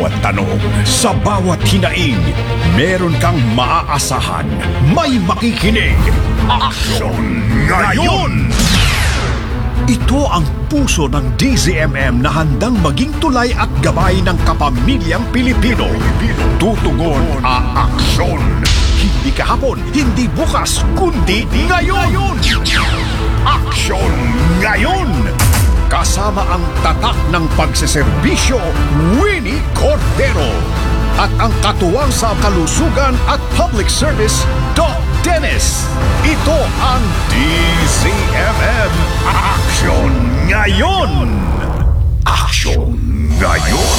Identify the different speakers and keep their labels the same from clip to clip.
Speaker 1: Bawat tanong, sa bawat hinaing, meron kang maaasahan. May makikinig. Aksyon ngayon! Ito ang puso ng DZMM na handang maging tulay at gabay ng kapamilyang Pilipino. Tutugon, aaksyon. Hindi kahapon, hindi bukas, kundi ngayon! Aksyon ngayon! Kasama ang tatak ng pagseserbisyo, Winnie Cordero. At ang katuwang sa kalusugan at public service, Doc Dennis. Ito ang DZMM Aksyon Ngayon! Aksyon Ngayon!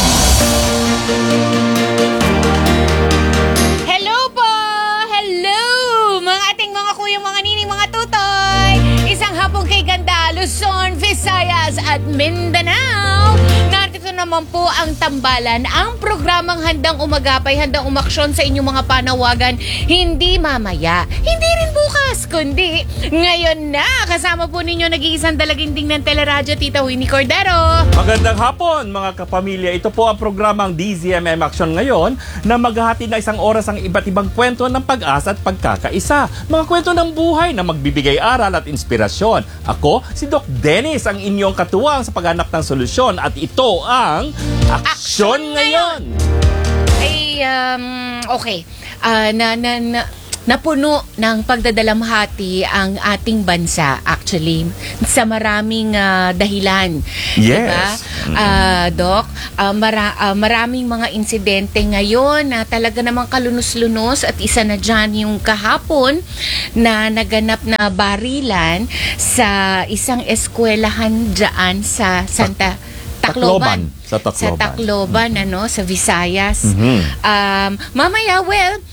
Speaker 2: Hello po! Hello! Mga ating mga kuya, mga nining, mga tutoy! Isang hapong kay ganda, Luzon, Visayas at Mindanao. Narito naman po ang tambalan, ang programang handang umagapay, handang umaksyon sa inyong mga panawagan. Hindi mamaya, hindi rin bukas, kundi ngayon na. Kasama po ninyo nag-iisang dalaginding ng teleradyo, Tita Winnie Cordero.
Speaker 3: Magandang hapon mga kapamilya. Ito po ang programang DZMM Action ngayon na maghahatid na isang oras ang iba't ibang kwento ng pag-asa at pagkakaisa. Mga kwento ng buhay na magbibigay aral at inspirasyon. Ako, si Doc Dennis, ang inyong katuwang sa paghanap ng solusyon at ito ang Aksyon Ngayon!
Speaker 2: Ay, okay. Napuno ng pagdadalamhati ang ating bansa actually sa maraming dahilan.
Speaker 3: Yes.
Speaker 2: Diba? Doc, maraming mga insidente ngayon na talaga namang kalunos-lunos at isa na dyan yung kahapon na naganap na barilan sa isang eskwelahan dyan sa Tacloban.
Speaker 3: Sa Tacloban,
Speaker 2: sa Visayas. Mamaya,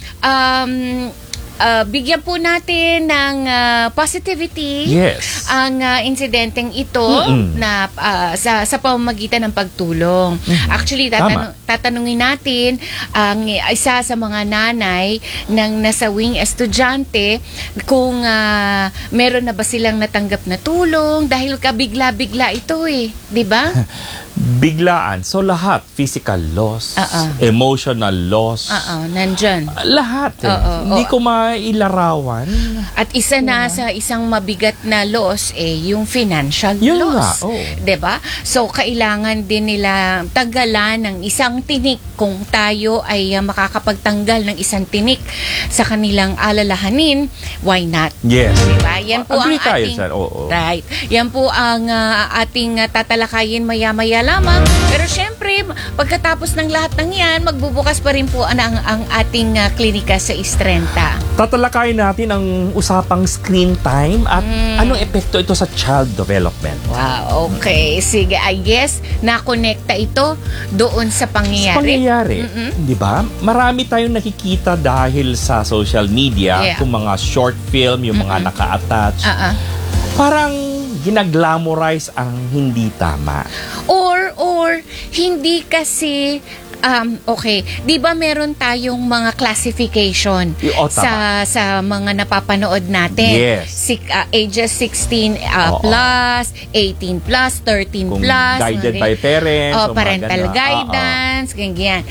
Speaker 2: bigyan po natin ng positivity ang insidenteng ito na sa pamamagitan ng pagtulong. Actually, tatanungin natin ang isa sa mga nanay ng nasawing estudyante kung meron na ba silang natanggap na tulong dahil kabigla-bigla ito di ba?
Speaker 3: Biglaan. So lahat, physical loss, emotional loss.
Speaker 2: Nandyan.
Speaker 3: Lahat. Hindi ko mailarawan.
Speaker 2: At isa na sa isang mabigat na loss yung financial
Speaker 3: Yun
Speaker 2: loss.
Speaker 3: nga,
Speaker 2: 'Di ba? So kailangan din nila tagalan ng isang tinik kung tayo ay makakapagtanggal ng isang tinik sa kanilang alalahanin, why not?
Speaker 3: Yes.
Speaker 2: Diba? Yan po
Speaker 3: Agree
Speaker 2: ang
Speaker 3: tayo,
Speaker 2: ating
Speaker 3: sir.
Speaker 2: right. Yan po ang ating tatalakayin maya-maya lamang. Pero syempre, pagkatapos ng lahat ng yan, magbubukas pa rin po ang ating klinika sa Istrenta.
Speaker 3: Tatalakayin natin ang usapang screen time at anong epekto ito sa child development.
Speaker 2: Wow, okay. Sige, I guess nakonekta ito doon sa pangyayari.
Speaker 3: Di ba? Marami tayong nakikita dahil sa social media, kung mga short film, yung mga naka-attach. Parang ginaglamorize ang hindi tama.
Speaker 2: Or hindi kasi okay, 'di ba meron tayong mga classification sa mga napapanood natin?
Speaker 3: Yes.
Speaker 2: Ages 16 plus, 18 plus, 13
Speaker 3: Kung
Speaker 2: plus,
Speaker 3: guided by parents,
Speaker 2: parental guidance, ganyan.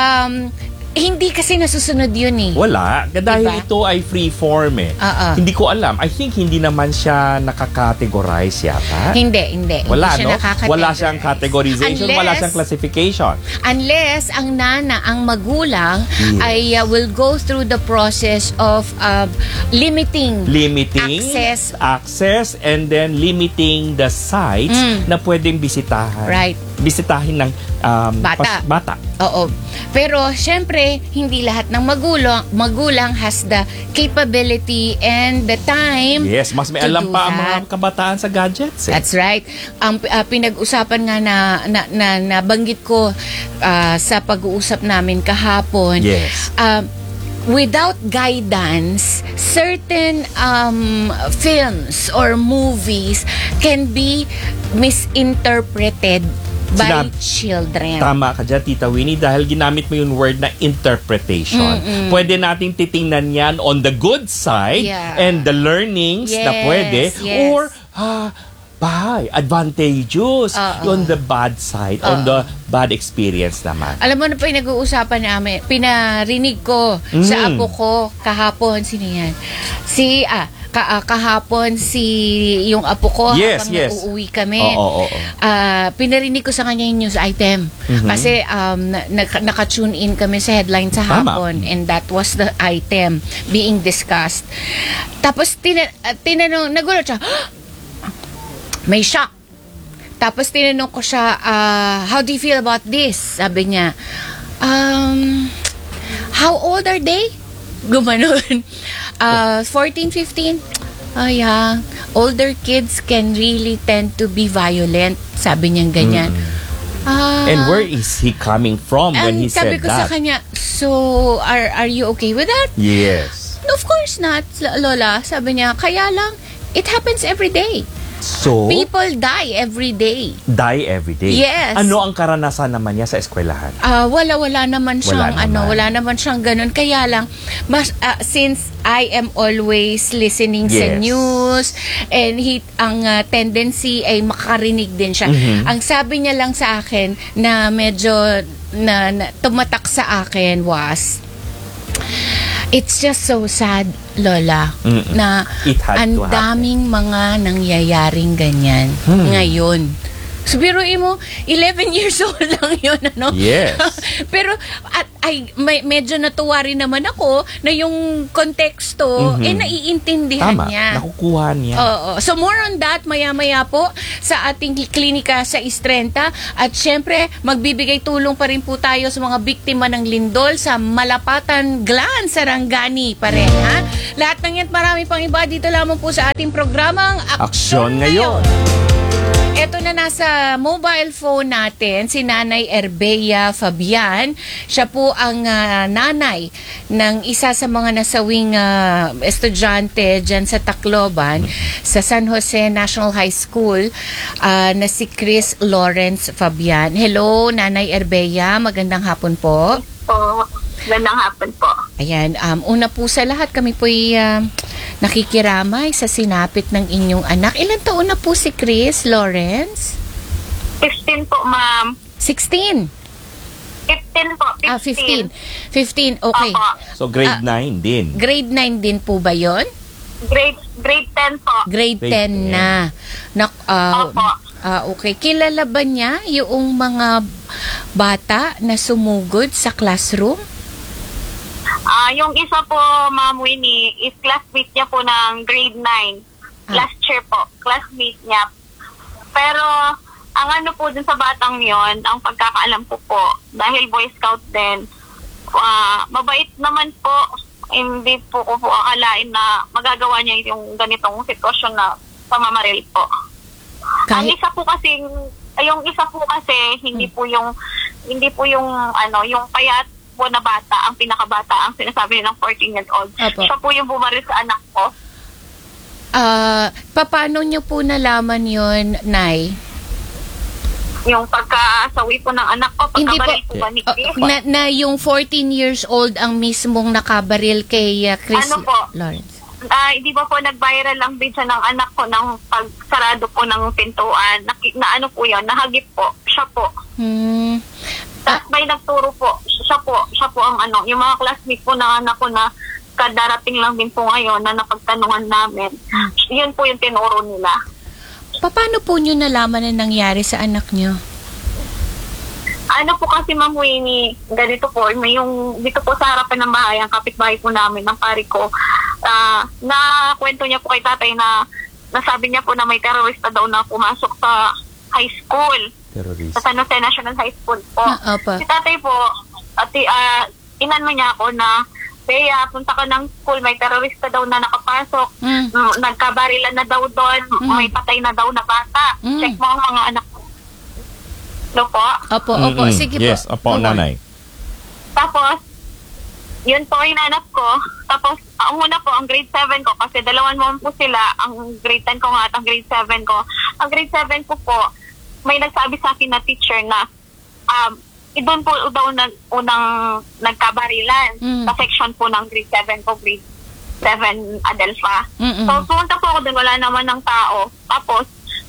Speaker 2: Hindi kasi nasusunod yun
Speaker 3: Wala. Dahil
Speaker 2: diba?
Speaker 3: ito ay free form Hindi ko alam. I think hindi naman siya nakakategorize yata.
Speaker 2: Hindi.
Speaker 3: Wala,
Speaker 2: hindi siya
Speaker 3: Wala siyang categorization, wala siyang classification.
Speaker 2: Unless ang magulang ay will go through the process of limiting
Speaker 3: access and then limiting the sites na pwedeng bisitahan.
Speaker 2: Right.
Speaker 3: Bisitahin ng bata.
Speaker 2: Oo. Pero syempre, hindi lahat ng magulang has the capability and the time.
Speaker 3: Yes, mas may alam pa ang mga kabataan sa gadgets.
Speaker 2: That's right. Ang pinag-usapan nga na nabanggit ko sa pag-uusap namin kahapon.
Speaker 3: Yes.
Speaker 2: Without guidance, certain films or movies can be misinterpreted by children.
Speaker 3: Tama ka dyan, Tita Winnie, dahil ginamit mo yung word na interpretation. Pwede nating titingnan yan on the good side and the learnings na pwede, or bahay. Advantageous. On the bad side, on the bad experience naman.
Speaker 2: Alam mo na pa yung nag-uusapan namin, pinarinig ko sa apo ko kahapon, sino yan? Kahapon yung apo ko habang uuwi kami. Pinarinig ko sa kanya yung news item. Kasi naka-tune in kami sa headline sa hapon. And that was the item being discussed. Tapos tinanong, nagulat siya, may shock. Tapos tinanong ko siya, how do you feel about this? Sabi niya, how old are they? Gumanon. 14, 15. Yeah. Older kids can really tend to be violent. Sabi niya ganyan.
Speaker 3: And where is he coming from when he said that?
Speaker 2: Sabi ko sa kanya, so are you okay with that?
Speaker 3: Yes.
Speaker 2: Of course not, Lola. Sabi niya, kaya lang, it happens every day.
Speaker 3: So,
Speaker 2: people die every day.
Speaker 3: Die every day?
Speaker 2: Yes.
Speaker 3: Ano ang karanasan naman niya sa eskwelahan?
Speaker 2: Wala naman siyang wala naman siyang ganun. Kaya lang, since I am always listening sa news and ang tendency ay makarinig din siya. Ang sabi niya lang sa akin na medyo na tumatak sa akin was, it's just so sad, Lola, na ang daming mga nangyayaring ganyan ngayon. So, biruin mo, 11 years old lang yun, ano?
Speaker 3: Yes.
Speaker 2: Pero, medyo natuwa rin naman ako na yung konteksto, naiintindihan niya.
Speaker 3: Nakukuha niya.
Speaker 2: Oo. So, more on that, maya-maya po, sa ating klinika sa Istrenta. At syempre, magbibigay tulong pa rin po tayo sa mga biktima ng lindol sa Malapatan, Glan, Sarangani pa rin, ha? Lahat ng yan, marami pang iba dito lamang po sa ating programang
Speaker 3: Aksyon Ngayon.
Speaker 2: Ito na nasa mobile phone natin, si Nanay Erbea Fabian. Siya po ang nanay ng isa sa mga nasawing estudyante dyan sa Tacloban, sa San Jose National High School, na si Chris Lawrence Fabian. Hello, Nanay Erbea. Magandang hapon po.
Speaker 4: Magandang hapon po.
Speaker 2: Ayan, una po sa lahat, kami po'y nakikiramay sa sinapit ng inyong anak. Ilan taon na po si Chris Lawrence?
Speaker 4: 15 po, ma'am.
Speaker 2: 16?
Speaker 4: 15 po, 15.
Speaker 2: 15, okay.
Speaker 4: Opo.
Speaker 3: So, grade 9 din.
Speaker 2: Grade 9 din po ba yon?
Speaker 4: Grade 10 po.
Speaker 2: Grade 10 na.
Speaker 4: Opo.
Speaker 2: Okay. Kilala ba niya yung mga bata na sumugod sa classroom?
Speaker 4: Yung isa po, Ma'am Winnie, is classmate niya po ng grade 9. Last year po, classmate niya. Pero, ang ano po dun sa batang yon, ang pagkakaalam ko po, dahil Boy Scout din, mabait naman po, hindi po ko po akalain na magagawa niya yung ganitong sitwasyon na pamamaril po. Ang isa po kasi, yung isa po kasi, hindi po yung yung payat po na bata, ang pinakabata, ang sinasabi ng 14 years old.
Speaker 2: Apo.
Speaker 4: Siya po yung bumaril sa anak ko.
Speaker 2: Paano niyo po nalaman yun, Nay?
Speaker 4: Yung pagkasawi po ng anak ko, pagkabaril po ba ni Chris?
Speaker 2: Na yung 14 years old ang mismong nakabaril kay Chris Lawrence?
Speaker 4: Hindi ba po nag-viral lang din siya ng anak ko ng pagsarado po ng pintuan? Na ano po yun? Nahagip po. Siya po. Tapos may nagturo po. Siya po ang ano. Yung mga classmates po ng anak ko na kadarating lang din po ngayon na napagtanungan namin. Yun po yung tinuro nila.
Speaker 2: Paano po nyo nalaman na nangyari sa anak nyo?
Speaker 4: Ano po kasi, Ma'am Winnie, ganito po, may yung dito po sa harapan ng bahay, ang kapitbahay po namin, ng pari ko, na kwento niya po kay tatay na nasabi niya po na may terorista daw na pumasok sa high school.
Speaker 3: Terrorista.
Speaker 4: Sa San Jose National High School po. Si tatay po, inano niya ako na, Bea, punta ka ng school, may terorista daw na nakapasok. Nagkabarilan na daw doon, may patay na daw na bata. Check mo ang mga anak ko. No po?
Speaker 2: Opo, sige po.
Speaker 3: Yes, opo, nanay.
Speaker 4: Tapos, yun po yung anak ko. Tapos, ang una po, ang grade 7 ko, kasi dalawan mo po sila, ang grade 10 ko nga at ang grade 7 ko. Ang grade 7 ko po, may nagsabi sa akin na teacher na, doon po daw unang nagkabarilan sa section po ng grade 7 ko, grade 7 Adelpha. So, pumunta po ako doon, wala naman ng tao. Tapos,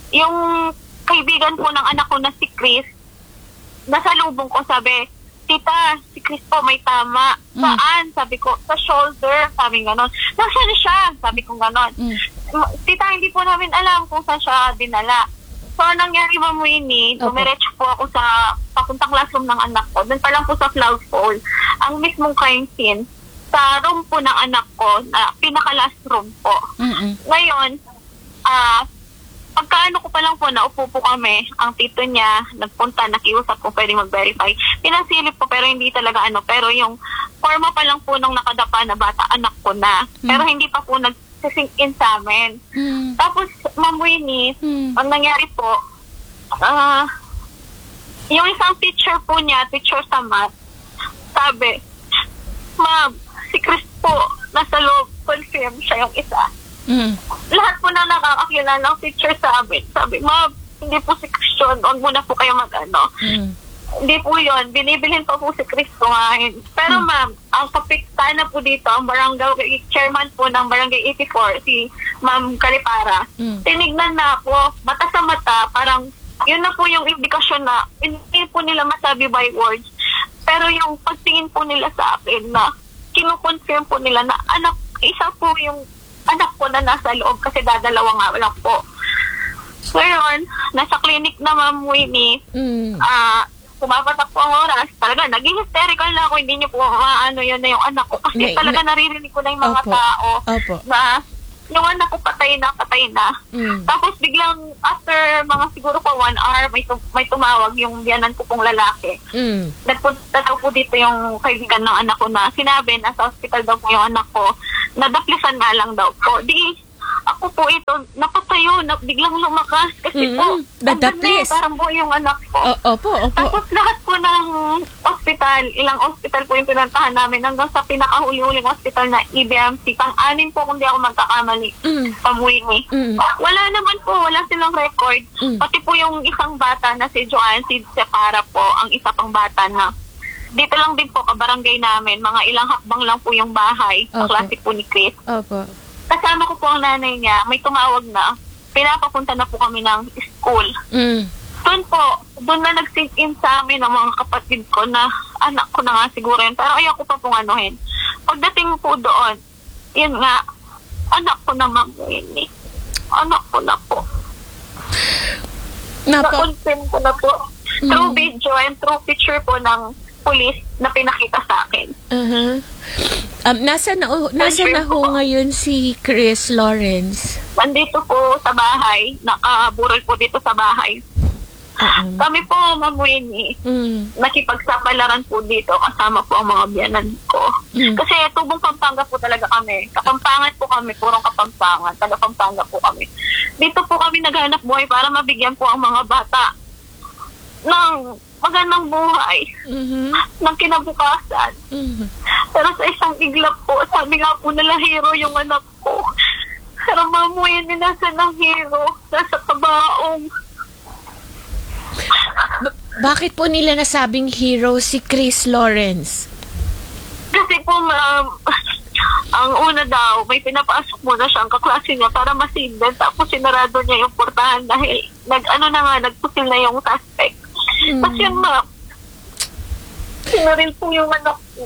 Speaker 4: yung kaibigan po ng anak ko na si Chris, nasa lubong ko, sabi, tita, si Chris po may tama. Saan? Sabi ko, sa shoulder. Sabi ganon. Nasaan siya? Sabi ko ganon. Tita, hindi po namin alam kung saan siya dinala. So, nangyari, Ma'am Winnie, dumiretso po ako sa papuntang classroom ng anak ko. Doon pa lang po sa flagpole. Ang mismong crime scene, sa room po ng anak ko, na pinaka-last room po. Ngayon, pagkaano ko pa lang po, naupo po kami, ang tito niya, nagpunta, nakiusap ko, pwede mag-verify. Pinasilip po, pero hindi talaga pero yung forma pa lang po nung nakadapa na bata, anak ko na. Pero hindi pa po nag-sink in sa amin. Tapos, Ma'am Winnie, ang nangyari po, yung isang teacher po niya, teacher sa math, sabi, ma'am, si Chris po, nasa loob, confirm siya yung isa. Lahat po na nakakakilala ng teacher sa amin. Sabi, ma'am, hindi po si Christian, huwag muna po kayo Hindi po yun, binibilhin po si Chris kumain. Pero ma'am, ang kapitana po dito, ang barangay, chairman po ng barangay 84, si Ma'am Calipara, tinignan na po, mata sa mata, parang yun na po yung indikasyon na hindi po nila masabi by words. Pero yung pagtingin po nila sa akin na kinukonfirm po nila na isa po yung anak ko na nasa loob kasi dadalawa nga lang po. Ngayon, nasa clinic na Ma'am Winnie, pumapatak po ang oras, talaga, naging hysterical na ako, hindi niyo po yun na yung anak ko. Kasi talaga naririnig ko na yung mga tao na yung anak ko patay na. Tapos biglang, after mga siguro po 1 hour, may tumawag yung biyanan ko pong lalaki. Nagpunta daw po dito yung kaibigan ng anak ko na sinabi, nasa hospital daw po yung anak ko, nadaplisan nga lang daw po. Ako po ito, napatayo, biglang lumakas kasi po,
Speaker 2: dadaplis.
Speaker 4: Parang buo yung anak ko.
Speaker 2: Opo.
Speaker 4: Tapos lahat po ng hospital, ilang hospital po yung pinuntahan namin hanggang sa pinakahuli-huling hospital na EBMC, pang-anim po kung di ako magkakamali, pamuwi. Wala naman po, wala silang record. Pati po yung isang bata na si Joanne, si Separa po, ang isa pang bata na dito lang din po, kabarangay namin, mga ilang hakbang lang po yung bahay, kaklase po ni Chris. Kasama ko po ang nanay niya, may tumawag na, pinapapunta na po kami ng school. Doon na nag-sink in sa amin ng mga kapatid ko na anak ko na nga siguro yun, pero ayoko pa pong anuhin. Pagdating po doon, yun nga, anak ko na Ma'am Winnie. Anak ko na po. Na-confirm ko na po. Through video and through picture po ng police na pinakita sa akin.
Speaker 2: Nasa na ho ngayon si Chris Lawrence?
Speaker 4: Nandito po sa bahay, nakaburol po dito sa bahay. Kami po, Ma'am Winnie, nakipagsapalaran po dito kasama po ang mga biyanan ko. Kasi tubong Pampanga po talaga kami. Kapampangan po kami, purong Kapampangan. Taga Pampanga po kami. Dito po kami naghanap buhay para mabigyan po ang mga bata ng magandang buhay, ng kinabukasan. Pero sa isang iglap po, sabi nga po nila hero yung anak ko. Pero Ma'am Winnie, nasa ng hero, nasa kabaong.
Speaker 2: Bakit po nila nasabing hero si Chris Lawrence?
Speaker 4: Kasi po, ma'am, ang una daw, may pinapasok muna siyang kaklase niya para masindan, tapos sinarado niya yung portahan dahil nagpusil na yung suspect. Kasi yun, ma'am, sinaril po yung anak ko.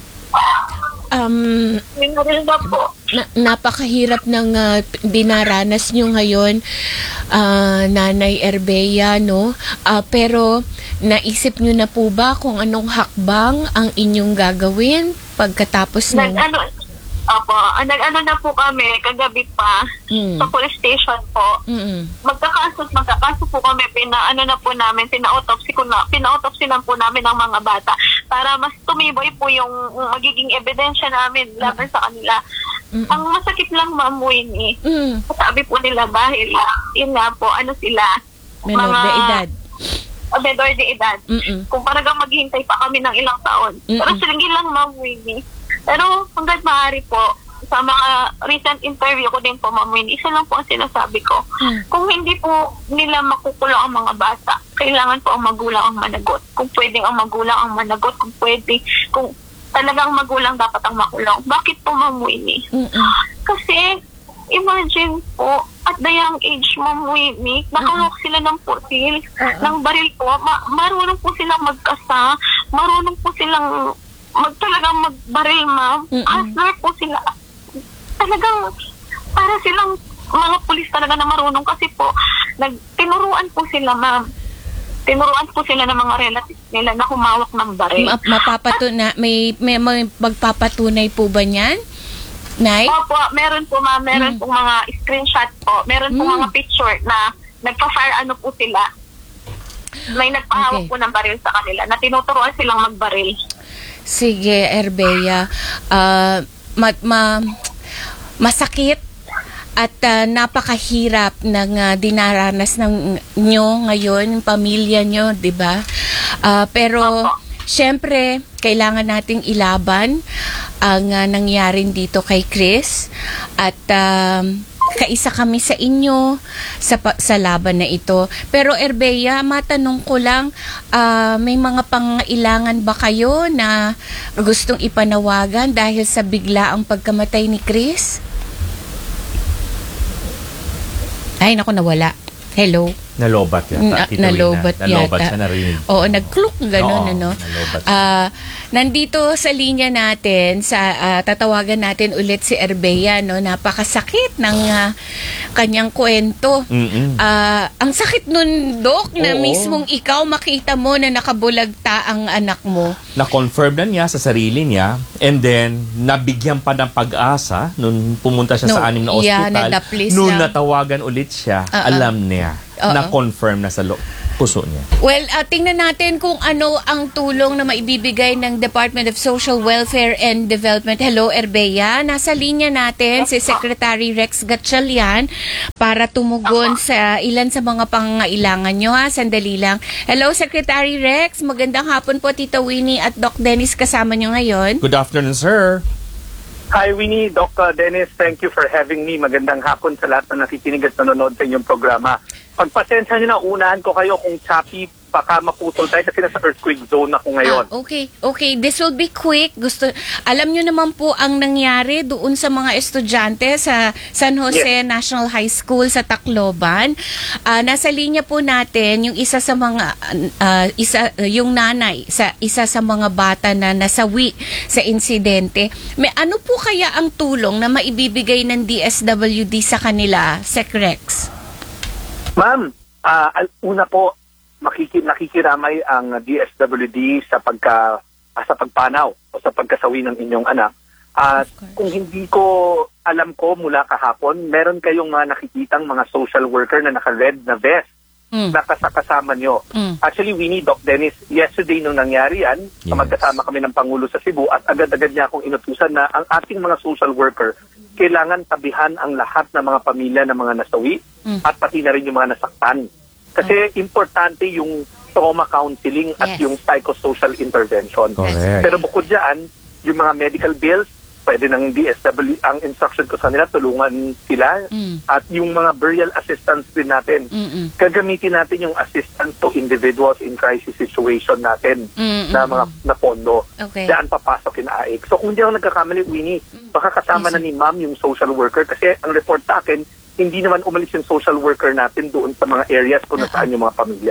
Speaker 4: Sinaril na po.
Speaker 2: Napakahirap ng dinaranas nyo ngayon, Nanay Erbea, no? Pero naisip nyo na po ba kung anong hakbang ang inyong gagawin pagkatapos ng... Nag-ano na po kami kagabi pa sa police station po. Magkakaso po kami, pinaano na po namin, pina-autopsy na po namin ang mga bata para mas tumibay po yung magiging ebidensya namin laban sa kanila. Ang masakit lang, Ma'am Winnie, sabi po nila dahil yun nga po, sila? Menor de edad.
Speaker 4: Menor de edad. Kung paragang maghihintay pa kami ng ilang taon. Pero sige lang, Ma'am Winnie. Pero hanggat maaari po, sa mga recent interview ko din po, Ma'am Winnie, isa lang po ang sinasabi ko. Kung hindi po nila makukulong ang mga bata, kailangan po ang magulang ang managot. Kung pwedeng ang magulang ang managot, kung talagang magulang dapat ang makulong. Bakit po, Ma'am Winnie? Kasi, imagine po, at the young age, Ma'am Winnie, nakahawak sila ng pusil, ng baril po. Marunong po silang magkasa, marunong po silang talagang magbaril, ma'am. Hustler po sila. Talagang para silang mga pulis talaga na marunong kasi po, tinuruan po sila, ma'am. Tinuruan po sila ng mga relatives nila na humawak ng baril.
Speaker 2: May magpapatunay po ba niyan? Nay?
Speaker 4: Opo, meron po, ma'am. Meron pong mga screenshot po. Meron pong mga picture na nagpa-fire ano po sila. May nagpahawak po ng baril sa kanila na tinuturuan silang magbaril.
Speaker 2: Sige, Erbea. Masakit at napakahirap ng dinaranas ng nyo ngayon, yung pamilya nyo, di ba? Pero, syempre, kailangan nating ilaban ang nangyari dito kay Chris. At kaisa kami sa inyo sa laban na ito. Pero Erbea, matanong ko lang, may mga pangailangan ba kayo na gustong ipanawagan dahil sa biglaang pagkamatay ni Chris? Ay, naku, nawala. Hello?
Speaker 3: Nalobat yata.
Speaker 2: Nalobat
Speaker 3: siya narinig.
Speaker 2: Oo, nag-cluck, gano'n, ano?
Speaker 3: Nalobat
Speaker 2: nandito sa linya natin, tatawagan natin ulit si Erbea, no? Napakasakit ng kanyang kwento. Ang sakit nun, Dok, na mismong ikaw makita mo na nakabulagta ang anak mo.
Speaker 3: Na-confirm na niya sa sarili niya, and then nabigyan pa ng pag-asa nung pumunta siya sa 6 na ospital. Nung natawagan ulit siya, alam niya. Na-confirm na sa puso niya.
Speaker 2: Well, tingnan natin kung ano ang tulong na maibibigay ng Department of Social Welfare and Development. Hello, Erbea. Nasa linya natin si Secretary Rex Gatchalian para tumugon sa ilan sa mga pangangailangan nyo. Sandali lang. Hello, Secretary Rex. Magandang hapon po, Tita Winnie at Doc Dennis kasama nyo ngayon.
Speaker 3: Good afternoon, sir.
Speaker 5: Hi, Winnie, Doc Dennis. Thank you for having me. Magandang hapon sa lahat na nakikinig at nanonood sa inyong programa. Pagpasensya nyo na, unahan ko kayo kung choppy, baka maputol tayo kasi nasa earthquake zone ako ngayon.
Speaker 2: Okay. This will be quick. Alam nyo naman po ang nangyari doon sa mga estudyante sa San Jose National High School sa Tacloban. Nasa linya po natin yung isa sa mga yung nanay sa isa sa mga bata na nasawi sa insidente. May ano po kaya ang tulong na maibibigay ng DSWD sa kanila, Sec Rex?
Speaker 5: Ma'am, una po, nakikiramay ang DSWD sa pagpanaw o sa pagkasawi ng inyong anak. At kung hindi ko alam ko mula kahapon, meron kayong mga nakikitang mga social worker na naka-red na vest na kasama nyo. Actually, Winnie, Doc Dennis, yesterday nung nangyari yan, magkasama kami ng Pangulo sa Cebu at agad-agad niya akong inutusan na ang ating mga social worker kailangan tabihan ang lahat ng mga pamilya ng mga nasawi at pati na rin yung mga nasaktan. Kasi importante yung trauma counseling at yung psychosocial intervention.
Speaker 3: Correct.
Speaker 5: Pero bukod dyan, yung mga medical bills, pwede ng DSW, ang instruction ko sa nila, tulungan sila. At yung mga burial assistance din natin. Gagamitin natin yung assistance to individuals in crisis situation natin na mga na pondo. Diyan papasok in AIC. So kung hindi ako nagkakamali, Winnie, baka kasama na ni ma'am yung social worker kasi ang report sa akin, hindi naman umalis yung social worker natin doon sa mga areas kung nasaan yung mga pamilya.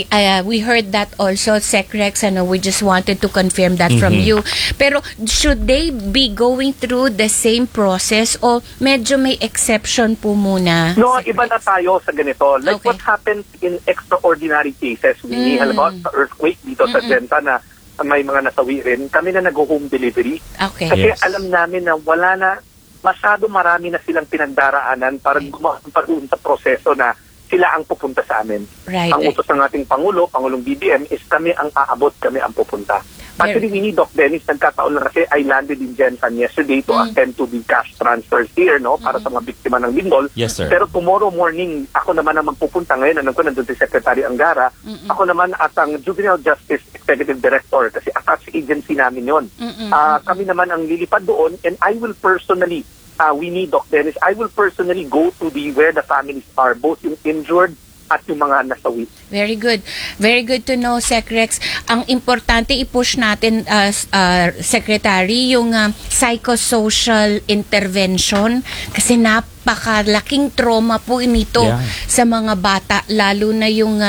Speaker 2: We heard that also, Sec Rex. We just wanted to confirm that from you. Pero should they be going through the same process o medyo may exception po muna?
Speaker 5: No, iba na tayo sa ganito. Like what happens in extraordinary cases. Halimbawa sa earthquake dito sa Genta na may mga nasawi rin, kami na nag-home delivery. Kasi alam namin na wala na masyado marami na silang pinagdaraanan para gumawa doon sa proseso na sila ang pupunta sa amin. Ang utos ng ating Pangulong BBM, is kami ang aabot, kami ang pupunta. Actually, Winnie, Doc Dennis, nagkataon na kasi I landed in Jensan yesterday to attend to the cash transfers here, para sa mga biktima ng lindol.
Speaker 3: Yes, sir.
Speaker 5: Pero tomorrow morning, ako naman ang magpupunta ngayon. Alam ko, nandun si Secretary Angara. Ako naman at ang Juvenile Justice Executive Director kasi attached agency namin yon. Kami naman ang lilipad doon and I will personally, Winnie, Doc Dennis, I will personally go to where the families are, both yung injured at yung mga nasawi.
Speaker 2: Very good. Very good to know, Sec Rex. Ang importante i-push natin, Secretary, yung psychosocial intervention kasi napakalaking trauma po nito
Speaker 3: Yeah.
Speaker 2: sa mga bata, lalo na yung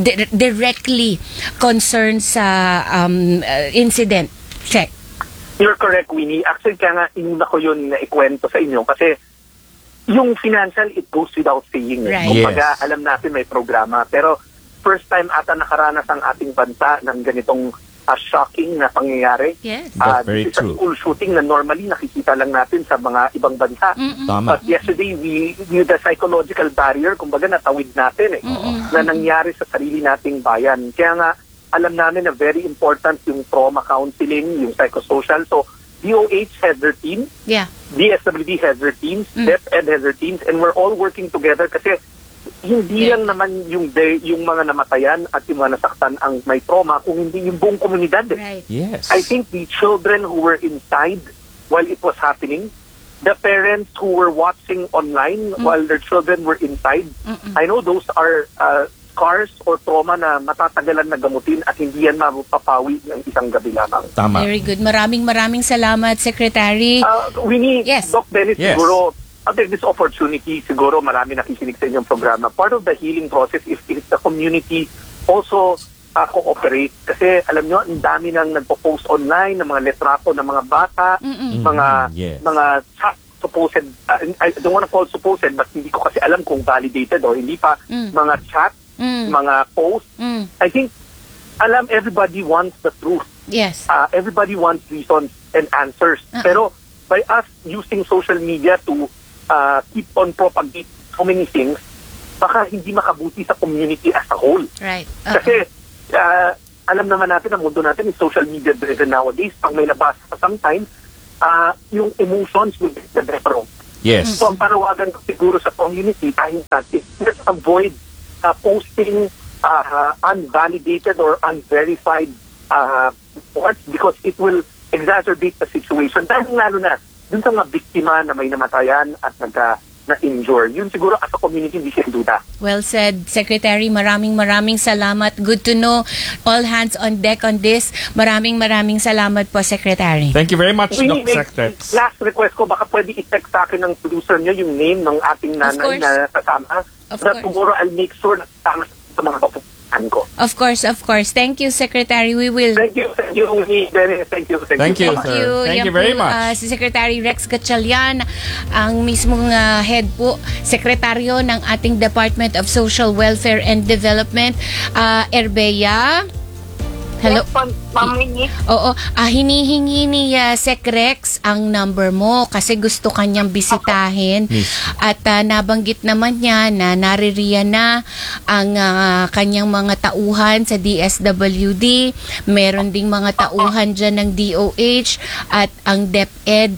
Speaker 2: directly concerned sa incident. Check.
Speaker 5: You're correct, Winnie. Actually, kaya nga inuna ko yun na ikwento sa inyo kasi yung financial, it goes without saying.
Speaker 2: Right.
Speaker 5: Kumbaga,
Speaker 3: Yes.
Speaker 5: alam natin may programa. Pero first time ata nakaranas ang ating bansa ng ganitong shocking na pangyayari.
Speaker 2: Yes.
Speaker 3: That's very
Speaker 5: This is a
Speaker 3: true.
Speaker 5: school shooting na normally nakikita lang natin sa mga ibang bansa.
Speaker 3: Tama.
Speaker 5: But yesterday, the psychological barrier, kumbaga natawid natin na nangyari sa sarili nating bayan. Kaya nga, alam namin na very important yung trauma counseling, yung psychosocial. So, DOH has their team,
Speaker 2: Yeah.
Speaker 5: DSWD has their teams, DepEd has their teams, and we're all working together kasi hindi lang naman yung mga namatayan at yung mga nasaktan ang may trauma, kung hindi yung buong komunidad.
Speaker 2: Right.
Speaker 3: Yes.
Speaker 5: I think the children who were inside while it was happening, the parents who were watching online while their children were inside, I know those are scars or trauma na matatagalan na gamutin at hindi yan mapapawi ng isang gabi lamang.
Speaker 3: Tama.
Speaker 2: Very good. Maraming salamat, Secretary.
Speaker 5: Winnie,
Speaker 2: Yes.
Speaker 5: Doc Dennis,
Speaker 3: Yes.
Speaker 5: siguro, I'll take this opportunity, siguro marami nakikinig sa inyong programa. Part of the healing process is if the community also cooperate. Kasi alam nyo, ang dami nang nagpo-post online ng mga letrato ng mga bata,
Speaker 3: Yes.
Speaker 5: mga chat supposed, I don't want to call supposed, but hindi ko kasi alam kung validated o hindi pa, mga chat, mga post. I think, everybody wants the truth.
Speaker 2: Yes.
Speaker 5: Everybody wants reasons and answers. Pero by us using social media to keep on propagating so many things, baka hindi makabuti sa community as a whole.
Speaker 2: Right.
Speaker 5: Kasi alam naman natin, ang mundo natin is social media driven nowadays. Pag may nabasa ka sometimes, yung emotions will be the better.
Speaker 3: Yes.
Speaker 5: So ang panawagan ko siguro sa community, tayo natin, let's avoid posting unvalidated or unverified reports because it will exacerbate the situation. Dahil lalo na, dun sa mga biktima na may namatayan at na-injure. Yun siguro as a community, hindi siya duda.
Speaker 2: Well said, Secretary. Maraming salamat. Good to know. All hands on deck on this. Maraming salamat po, Secretary.
Speaker 3: Thank you very much,
Speaker 5: Winnie,
Speaker 3: Doc Secretary.
Speaker 5: last request ko, baka pwede i-text sa akin ng producer niyo yung name ng ating nanay
Speaker 2: course.
Speaker 5: na kasama.
Speaker 2: Of
Speaker 5: Na
Speaker 2: course.
Speaker 5: siguro I'll make sure na kasama sa mga kapupuntahan ko.
Speaker 2: Of course. Thank you, Secretary. We will.
Speaker 5: Thank you, Winnie. Thank you.
Speaker 3: Thank you,
Speaker 2: Thank
Speaker 3: sir.
Speaker 2: you.
Speaker 3: Thank
Speaker 2: Yan
Speaker 3: you very
Speaker 2: po,
Speaker 3: much.
Speaker 2: si Secretary Rex Gatchalian, ang mismong head po, sekretaryo ng ating Department of Social Welfare and Development. Erbea. Hello.
Speaker 4: Yes, po, Ma'am Winnie.
Speaker 2: Oo, hinihingi ni Sec Rex ang number mo kasi gusto kanyang bisitahin. At nabanggit naman niya na naririyan na ang kanyang mga tauhan sa DSWD. Meron ding mga tauhan dyan ng DOH at ang DepEd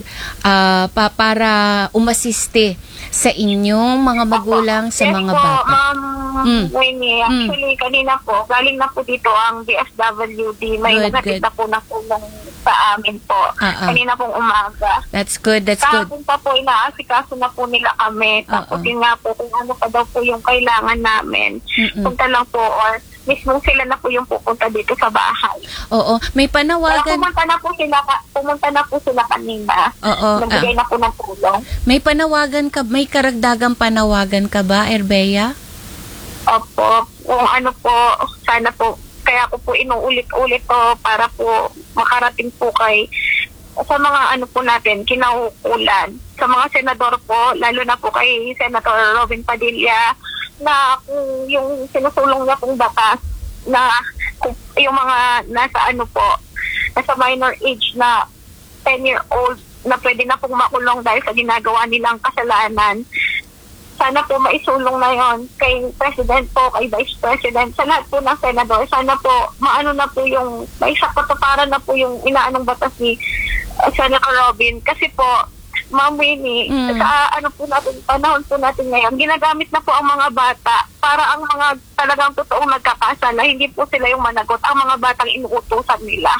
Speaker 2: para umasiste sa inyong mga magulang, sa
Speaker 4: Yes
Speaker 2: mga
Speaker 4: po,
Speaker 2: bata.
Speaker 4: Ma'am Winnie. Actually, kanina po, galing na po dito ang DSWD. May
Speaker 2: Good,
Speaker 4: nagatid
Speaker 2: good.
Speaker 4: na po na tulong sa amin po. Kanina pong umaga.
Speaker 2: That's good.
Speaker 4: Kahapon pa po, inaasikaso na po nila kami. Tapos yun nga po, kung ano pa daw po yung kailangan namin. Punta lang po or mismo sila na po yung pupunta dito sa bahay.
Speaker 2: Oo, may
Speaker 4: Kaya
Speaker 2: panawagan.
Speaker 4: pumunta na po sila kanina.
Speaker 2: Oo,
Speaker 4: Nagbigay na po ng tulong.
Speaker 2: may panawagan ka, may karagdagang panawagan ka ba, Erbea?
Speaker 4: Opo. Kung ano po, sana po, kaya ko po inuulit-ulit to para po makarating po sa mga ano po natin, kinaukulan. Sa mga senador po, lalo na po kay Senator Robin Padilla, na kung yung sinusulong niya pong batas na yung mga nasa ano po, nasa minor age na 10-year-old na pwede na pong makulong dahil sa ginagawa nilang kasalanan. Sana po maisulong na yon kay President po, kay Vice President, sa lahat po ng senador. Sana po maano na po yung, may sakatuparan na po yung inaanong batas ni Senator Robin. Kasi po, Ma'am Winnie, sa ano po natin, panahon po natin ngayon, ginagamit na po ang mga bata para ang mga talagang totoong nagkakasala, hindi po sila yung managot, ang mga batang inuutusan nila.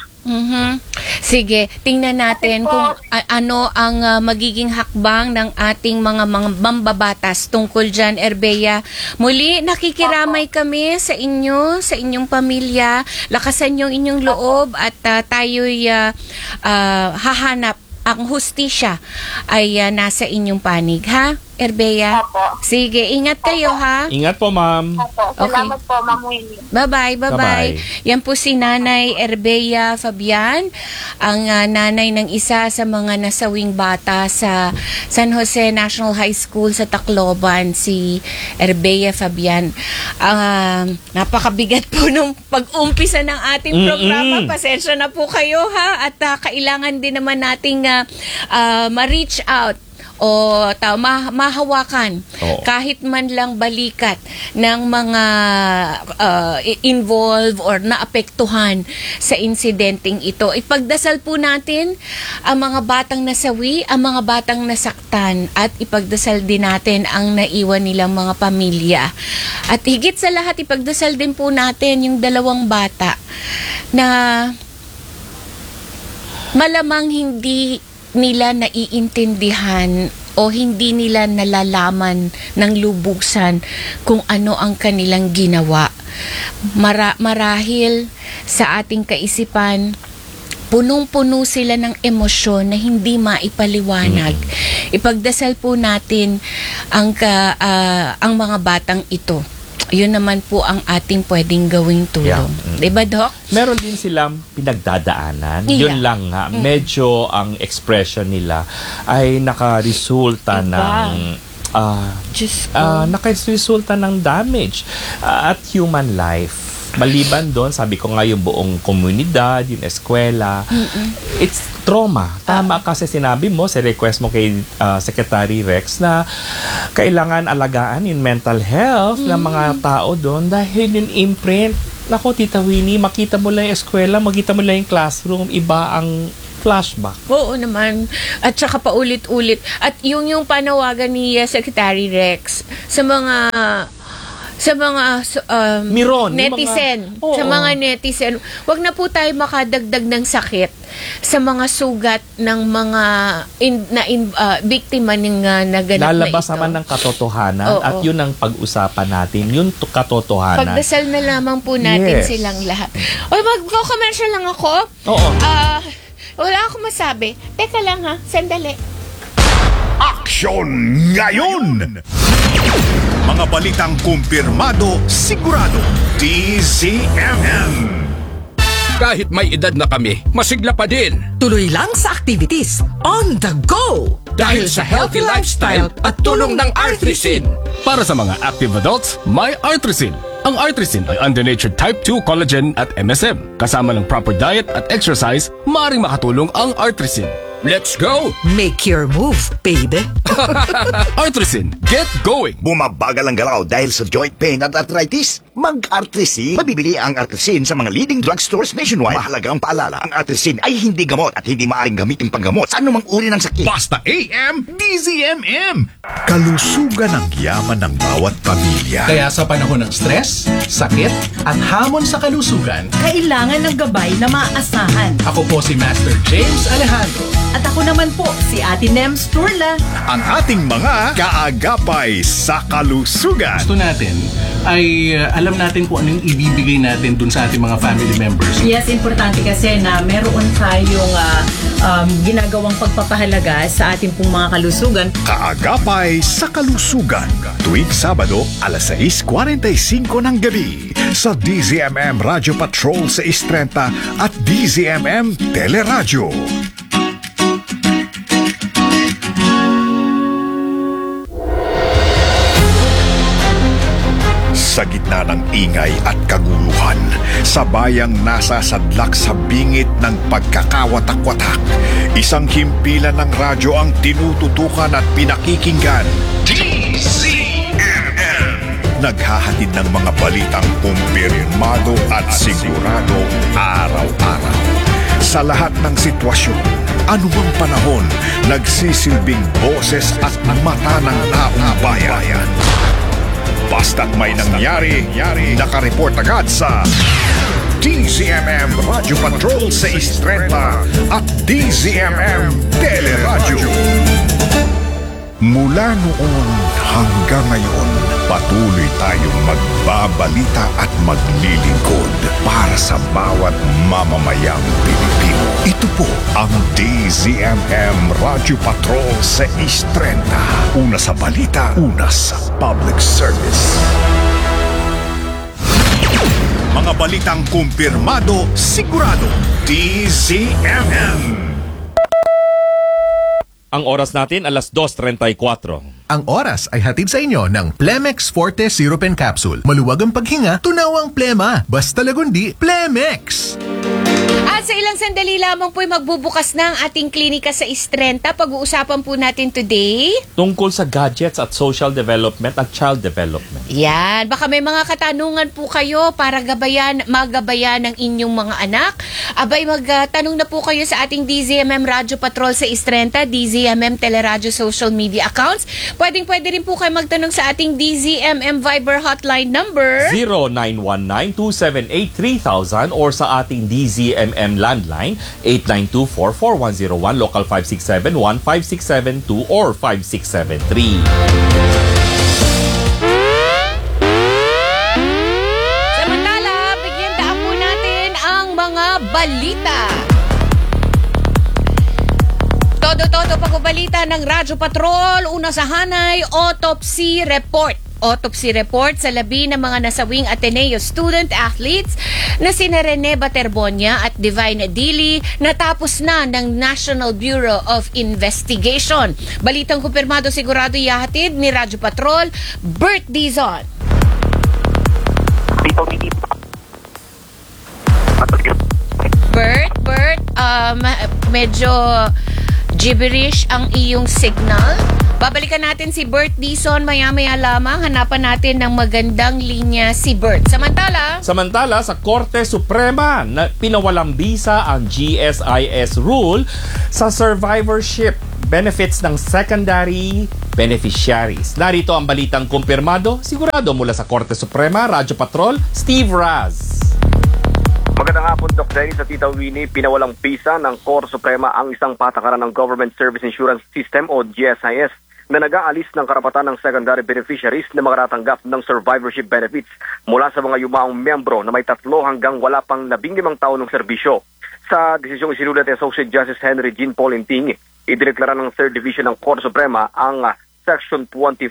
Speaker 2: Sige, tingnan natin kung ano ang magiging hakbang ng ating mga mambabatas tungkol dyan, Erbea. Muli, nakikiramay kami sa inyo, sa inyong pamilya. Lakasan yung inyong loob at tayo'y hahanap ang hustisya ay nasa inyong panig, ha? Erbea?
Speaker 4: Opo.
Speaker 2: Sige, ingat kayo ha.
Speaker 3: Ingat po, ma'am.
Speaker 4: Opo. Salamat po, Ma'am Winnie.
Speaker 2: Bye-bye, bye-bye.
Speaker 3: Bye-bye.
Speaker 2: Yan po si Nanay Erbea Fabian, ang nanay ng isa sa mga nasawing bata sa San Jose National High School sa Tacloban, si Erbea Fabian. Napakabigat po nung pag-umpisa ng ating programa. Pasensya na po kayo ha. At kailangan din naman nating ma-reach out o mahawakan kahit man lang balikat ng mga involved or naapektuhan sa insidenteng ito. Ipagdasal po natin ang mga batang nasawi, ang mga batang nasaktan, at ipagdasal din natin ang naiwan nilang mga pamilya. At higit sa lahat, ipagdasal din po natin yung 2 bata na malamang hindi nila naiintindihan o hindi nila nalalaman ng lubusan kung ano ang kanilang ginawa. Marahil sa ating kaisipan, punong-puno sila ng emosyon na hindi maipaliwanag. Ipagdasal po natin ang mga batang ito. Yun naman po ang ating pwedeng gawing tulong.
Speaker 3: Yeah.
Speaker 2: Diba, Doc?
Speaker 3: Meron din silang pinagdadaanan.
Speaker 2: Yeah.
Speaker 3: Yun lang nga. Medyo ang expression nila ay nakaresulta ng nakaresulta ng damage at human life. Maliban doon, sabi ko nga yung buong komunidad, yung eskwela, it's trauma. Tama kasi sinabi mo, sa request mo kay Secretary Rex na kailangan alagaan yung mental health ng mga tao doon dahil yung imprint. Nako, Tita Winnie, makita mo lang yung eskwela, makita mo lang yung classroom, iba ang flashback.
Speaker 2: Oo naman. At saka paulit-ulit. At yung panawagan ni Secretary Rex sa mga
Speaker 3: Miron,
Speaker 2: netizen, sa mga netizen, wag na po tayo makadagdag ng sakit sa mga sugat ng mga biktima ng naganap na ito.
Speaker 3: Lalabas naman ng katotohanan at yun ang pag-usapan natin, yung katotohanan.
Speaker 2: Pagdasal na lamang po natin silang lahat. O, mag-commercial lang ako.
Speaker 3: Oo.
Speaker 2: Wala akong masabi. Teka lang ha, sandali.
Speaker 1: Aksyon ngayon! Mga balitang kumpirmado, sigurado, DZMM.
Speaker 6: Kahit may edad na kami, masigla pa din.
Speaker 7: Tuloy lang sa activities on the go!
Speaker 6: Dahil sa healthy lifestyle at tulong ng Artrisin.
Speaker 8: Para sa mga active adults, may Artrisin. Ang Artrisin ay under-natured type 2 collagen at MSM. Kasama ng proper diet at exercise, maaaring makatulong ang Artrisin.
Speaker 6: Let's go!
Speaker 7: Make your move, baby!
Speaker 8: Artrisin, get going!
Speaker 9: Bumabagal ang galaw dahil sa joint pain at arthritis? Mag-Artrisin. Mabibili ang Artrisin sa mga leading drugstores nationwide. Mahalagang paalala, ang Artrisin ay hindi gamot at hindi maaaring gamitin panggamot sa anumang uri ng sakit.
Speaker 1: Basta AM, DZMM. Kalusugan ang yaman ng bawat pamilya.
Speaker 10: Kaya sa panahon ng stress, sakit, at hamon sa kalusugan,
Speaker 11: kailangan ng gabay na maaasahan.
Speaker 10: ako po si Master James Alejandro.
Speaker 11: At ako naman po, si Ate Nems Turla.
Speaker 1: Ang ating mga kaagapay sa kalusugan.
Speaker 10: Gusto natin ay alam natin kung anong ibibigay natin dun sa ating mga family members.
Speaker 11: Yes, importante kasi na meron tayong ginagawang pagpapahalaga sa ating pong mga kalusugan.
Speaker 1: Kaagapay sa kalusugan. Tuwing Sabado, alas 6:45 ng gabi. Sa DZMM Radio Patrol sa 6:30 at DZMM Teleradyo. Sa gitna ng ingay at kaguluhan, sa bayang nasasadlak sa bingit ng pagkakawatak-watak, isang himpilan ng radyo ang tinututukan at pinakikinggan. DZMM. Naghahatid ng mga balitang kumpirmado at sigurado araw-araw. Sa lahat ng sitwasyon, anumang panahon, nagsisilbing boses at mata ng taong bayan. Basta't may nangyari, nakareport agad sa DZMM Radio Patrol sa 6:30 at DZMM Teleradyo. Mula noon hanggang ngayon, Patuloy tayong magbabalita at maglilingkod para sa bawat mamamayang Pilipino. Ito po ang DZMM Radyo Patrol sa East 30. Una sa balita, una sa public service. Mga balitang kumpirmado, sigurado, DZMM.
Speaker 3: Ang oras natin, alas 2:34.
Speaker 12: Ang oras ay hatid sa inyo ng Plemex Forte Syrup and Capsule. Maluwag ang paghinga, tunawang plema. Basta lagundi, Plemex!
Speaker 2: At sa ilang sandali lamang po'y magbubukas na ang ating klinika sa Istrenta. Pag-uusapan po natin today
Speaker 3: Tungkol sa gadgets at social development at child development.
Speaker 2: yan. Baka may mga katanungan po kayo para magabayan ng inyong mga anak. Abay, magtanong na po kayo sa ating DZMM Radyo Patrol sa Istrenta, DZMM Teleradyo social media accounts. Pwede rin po kayo magtanong sa ating DZMM Viber hotline number
Speaker 3: 0919-278-3000 or sa ating DZMM landline 892-44101, local 567-1567-2 or 5673.
Speaker 2: Samantala, bigyan daan po natin ang mga balita. Todo-todo pagbabalita ng Radyo Patrol. Una sa hanay, autopsy report. Autopsy report sa labi ng mga nasawing Ateneo student athletes na sina Rene Baterbonia at Divine Adili natapos na ng National Bureau of Investigation. Balitang kumpirmado sigurado ihahatid ni Radyo Patrol, Bert Dizon. Bert, medyo gibberish ang iyong signal. Babalikan natin si Bert Dizon maya-maya lamang. Hanapan natin ng magandang linya si Bert. Samantala,
Speaker 3: sa Korte Suprema na pinawalang bisa ang GSIS rule sa survivorship benefits ng secondary beneficiaries. Narito ang balitang kumpirmado, sigurado mula sa Korte Suprema, Radyo Patrol, Steve Raz.
Speaker 13: Magandang hapon, Doc Dennis at Tita Winnie. Pinawalang bisa ng Korte Suprema ang isang patakaran ng Government Service Insurance System o GSIS na nag-aalis ng karapatan ng secondary beneficiaries na makaratanggap ng survivorship benefits mula sa mga yumaong miyembro na may 3 hanggang wala pang 15 taon ng serbisyo. Sa desisyong isinulat ni Associate Justice Henry Jean Paul Inting, idineklara ng 3rd Division ng Korte Suprema ang Section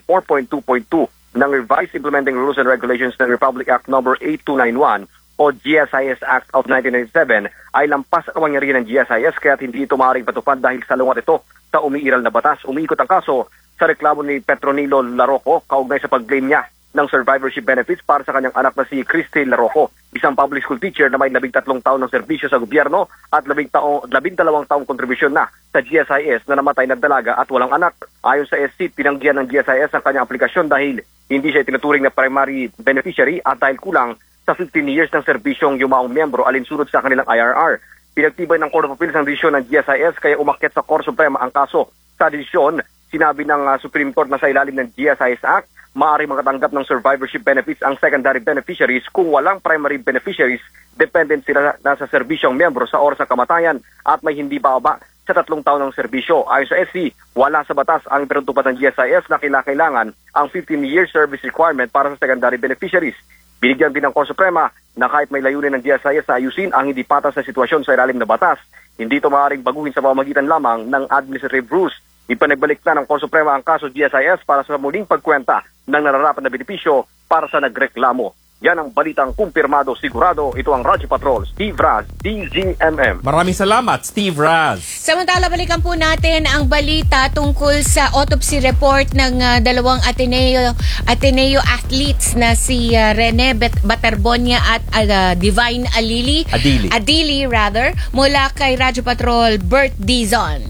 Speaker 13: 24.2.2 ng Revised Implementing Rules and Regulations ng Republic Act No. 8291 o GSIS Act of 1997 ay lampas ang kapangyarihan ng GSIS kaya hindi ito maaaring patupad dahil salungat ito sa umiiral na batas. Umiikot ang kaso sa reklamo ni Petronilo Larroco kaugnay sa pag-claim niya ng survivorship benefits para sa kanyang anak na si Christy Larroco, isang public school teacher na may 13 taon ng serbisyo sa gobyerno at 12 taong kontribusyon na sa GSIS na namatay na dalaga at walang anak. Ayon sa SC, tinanggihan ng GSIS ang kanyang aplikasyon dahil hindi siya tinuturing na primary beneficiary at dahil kulang sa 15 years ng serbisyong yumaong miyembro alinsunod sa kanilang IRR. Pinagtibay ng Court of Appeals ang desisyon ng GSIS kaya umakyat sa Korte Suprema ang kaso. Sa desisyon, sinabi ng Supreme Court na sa ilalim ng GSIS Act, maaari makatanggap ng survivorship benefits ang secondary beneficiaries kung walang primary beneficiaries, dependent sila na sa serbisyong miyembro sa oras ng kamatayan at may hindi bababa sa 3 taon ng serbisyo. Ayon sa SC, wala sa batas ang pinatupad ng GSIS na kailangan ang 15-year service requirement para sa secondary beneficiaries. Binigyan din ng Korte Suprema na kahit may layunin ng GSIS na ayusin ang hindi patas na sitwasyon sa ilalim na batas, hindi ito maaaring baguhin sa pamamagitan lamang ng administrative rules. Ipanagbalik na ng Korte Suprema ang kaso GSIS para sa muling pagkwenta ng nararapat na benepisyo para sa nagreklamo. Yan ang balitang kumpirmado, sigurado. Ito ang Radyo Patrol, Steve Raz, DZMM.
Speaker 3: Maraming salamat, Steve Raz.
Speaker 2: Samantala, balikan po natin ang balita tungkol sa autopsy report ng dalawang Ateneo athletes na si Rene Baterbonia at Divine Adili mula kay Radyo Patrol, Bert Dizon.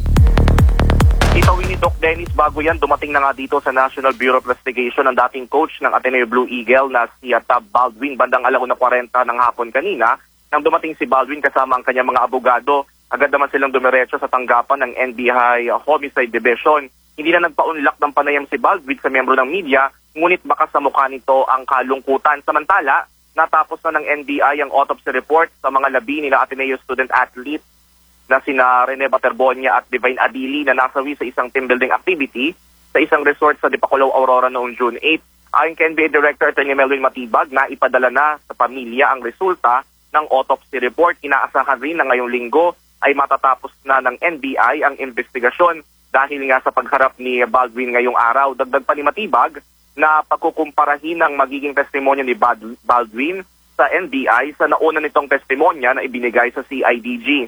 Speaker 13: Ito ni Doc Dennis, bago yan, dumating na nga dito sa National Bureau of Investigation ang dating coach ng Ateneo Blue Eagle na si Tab Baldwin. Bandang 1:40 ng hapon kanina, nang dumating si Baldwin kasama ang kanyang mga abogado, agad naman silang dumiretso sa tanggapan ng NBI Homicide Division. Hindi na nagpa-unlock ng panayam si Baldwin sa miyembro ng media, ngunit baka sa mukha nito ang kalungkutan. Samantala, natapos na ng NBI ang autopsy report sa mga labi nila Ateneo student athlete na sina Rene Baterbonia at Divine Adili na nasawi sa isang team building activity sa isang resort sa Dipaculao, Aurora noong June 8. Ayon kay NBI Director Atty. Melvin Matibag na ipadala na sa pamilya ang resulta ng autopsy report. Inaasahan rin na ngayong linggo ay matatapos na ng NBI ang investigasyon dahil nga sa pagharap ni Baldwin ngayong araw. Dagdag pa ni Matibag na pagkukumparahin ng magiging testimonya ni Baldwin sa NBI sa nauna nitong testimonya na ibinigay sa CIDG.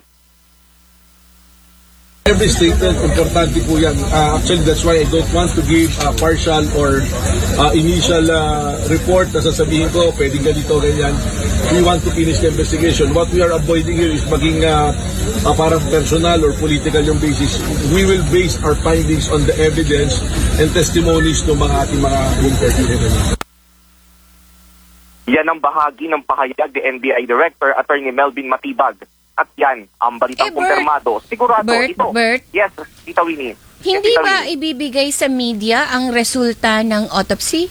Speaker 14: Every statement, importante po yan. Actually, that's why I don't want to give a partial or initial report na sasabihin ko, pwedeng ganito, ganyan. We want to finish the investigation. What we are avoiding here is maging parang personal or political yung basis. We will base our findings on the evidence and testimonies ng mga ating mga interview.
Speaker 13: Yan ang bahagi ng pahayag ni NBI Director Atty. Melvin Matibag. At yan, ang balitang kumpirmado. Sigurado ito. Yes, Tita Winnie.
Speaker 2: Hindi ba ibibigay sa media ang resulta ng autopsy?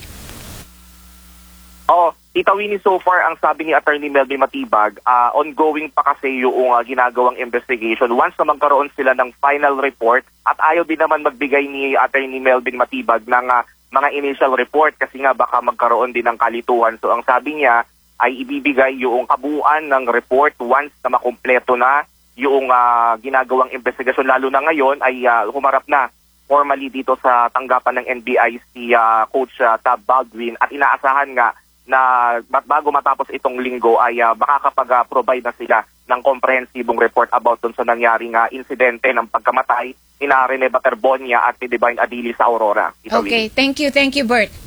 Speaker 13: Tita Winnie, so far, ang sabi ni Atty. Melvin Matibag, ongoing pa kasi yung ginagawang investigation. Once na magkaroon sila ng final report, at ayaw din naman magbigay ni Atty. Melvin Matibag ng mga initial report kasi nga baka magkaroon din ng kalituhan. So ang sabi niya, ay ibibigay yung kabuuan ng report once na makumpleto na yung ginagawang investigasyon. Lalo na ngayon ay humarap na formally dito sa tanggapan ng NBI si Coach Tab Baldwin at inaasahan nga na bago matapos itong linggo ay baka kapag-provide na sila ng komprehensibong report about dun sa nangyaring insidente ng pagkamatay ni Rene Baterbonia at ni Divine Adili sa Aurora.
Speaker 2: Okay, thank you, Bert.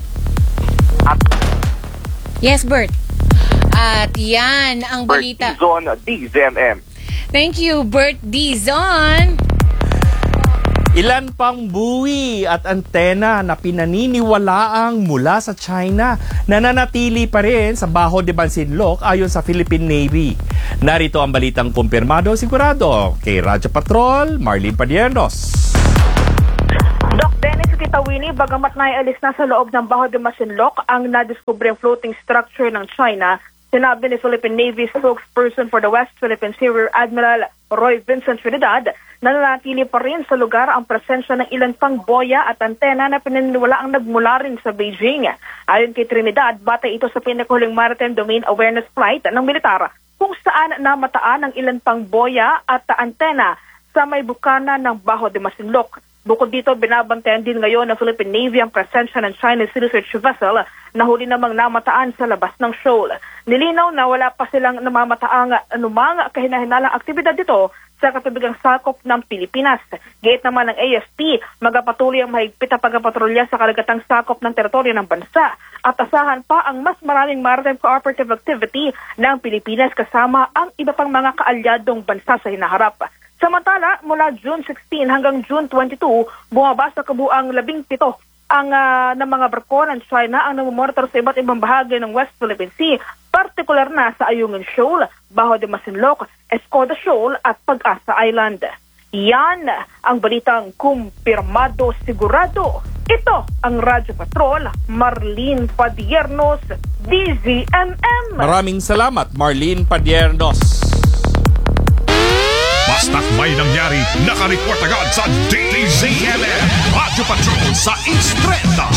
Speaker 2: Yes, Bert. At yan ang balita.
Speaker 13: Bert Dizon, DZMM.
Speaker 2: Thank you, Bert Dizon.
Speaker 3: Ilan pang buwi at antena na pinaniniwalaang mula sa China nananatili pa rin sa Bajo de Masinloc ayon sa Philippine Navy. Narito ang balitang kumpirmado sigurado kay Radyo Patrol, Marlene Padiernos.
Speaker 15: Doc Dennis, Tita Winnie, bagamat naialis na sa loob ng Bajo de Masinloc ang nadiskubreng floating structure ng China, sinabi ni Philippine Navy spokesperson for the West Philippine Sea Rear Admiral Roy Vincent Trinidad na nanatili pa rin sa lugar ang presensya ng ilan pang boya at antena na pinaniniwalaang nagmula rin sa Beijing. Ayon kay Trinidad, batay ito sa pinakahuling Maritime Domain Awareness Flight ng militar kung saan namataan ang ilan pang boya at antena sa may bukana ng Bajo de Masinloc. Bukod dito, binabantayan din ngayon ng Philippine Navy ang presensya ng Chinese research vessel na huli namang namataan sa labas ng shoal. Nilinaw na wala pa silang namamataang anumang kahinahinalang aktibidad dito sa katubigang sakop ng Pilipinas. Gate naman ng AFP, magpapatuloy ang mahigpit na pagpapatrolya sa kalagatang sakop ng teritoryo ng bansa at asahan pa ang mas maraming maritime cooperative activity ng Pilipinas kasama ang iba pang mga kaalyadong bansa sa hinaharap. Samantala, mula June 16 hanggang June 22, bumaba sa kabuang 17 ang ng mga barko ng China ang namumonitor sa iba't ibang bahagi ng West Philippine Sea, partikular na sa Ayungin Shoal, Bajo de Masinloc, Escoda Shoal at Pag-asa Island. Yan ang balitang kumpirmado sigurado. Ito ang Radyo Patrol, Marlene Padiernos, DZMM.
Speaker 3: Maraming salamat, Marlene Padiernos.
Speaker 1: Basta't may nangyari, nakareport agad sa DZMM, Radyo Patrol sa Instreta.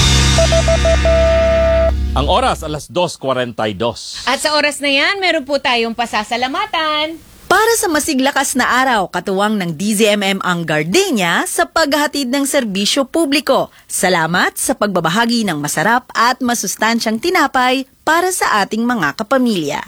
Speaker 3: Ang oras, 2:42.
Speaker 2: At sa oras na yan, meron po tayong pasasalamatan.
Speaker 16: Para sa masiglakas na araw, katuwang ng DZMM ang Gardenia sa paghahatid ng serbisyo publiko. Salamat sa pagbabahagi ng masarap at masustansyang tinapay para sa ating mga kapamilya.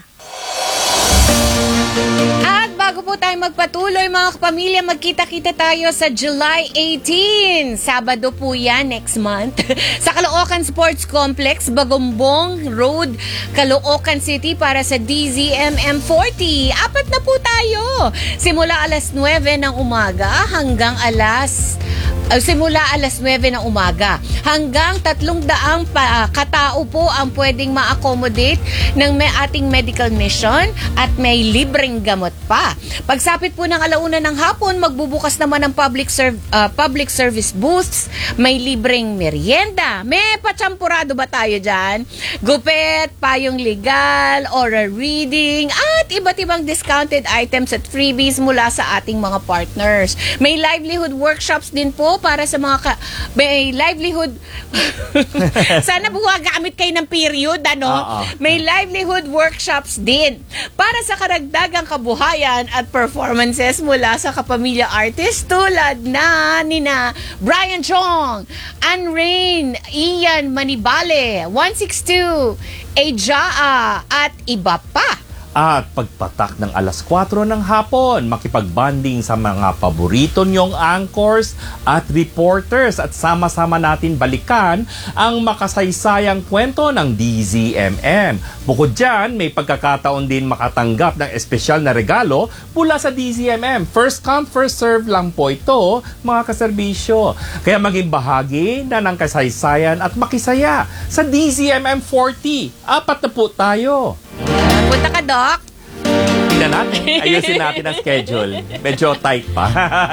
Speaker 2: At bago po tayo magpatuloy mga kapamilya, magkita-kita tayo sa July 18. Sabado po yan, next month. Sa Caloocan Sports Complex, Bagombong Road, Caloocan City para sa DZMM 40. Apat na po tayo. Simula alas 9 ng umaga hanggang simula alas 9 ng umaga hanggang 300 katao po ang pwedeng ma-accommodate ng ating medical mission at may libreng gamot pa. Pagsapit po ng alauna ng hapon, magbubukas naman ng public service booths, may libreng merienda. May patsampurado ba tayo dyan? Gupet, payong legal, oral reading, at iba't ibang discounted items at freebies mula sa ating mga partners. May livelihood workshops din po po para sa mga may livelihood. Sana gagamit kayo ng period, May livelihood workshops din para sa karagdagang kabuhayan at performances mula sa kapamilya artist tulad na nina Brian Chong, Anne Rain, Ian Manibale, 162, Ejaa at iba pa.
Speaker 3: At pagpatak ng alas 4 ng hapon, makipagbanding sa mga paborito niyong anchors at reporters at sama-sama natin balikan ang makasaysayang kwento ng DZMM. Bukod dyan, may pagkakataon din makatanggap ng espesyal na regalo mula sa DZMM. First come, first serve lang po ito, mga kaserbisyo. Kaya maging bahagi na ng kasaysayan at makisaya sa DZMM 40. 4 na po tayo.
Speaker 2: Punta ka, Doc.
Speaker 3: Tingnan natin. Ayusin natin ang schedule. Medyo tight pa.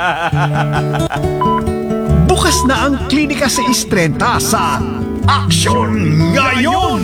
Speaker 1: Bukas na ang klinika sa Istrenta sa Aksyon Ngayon!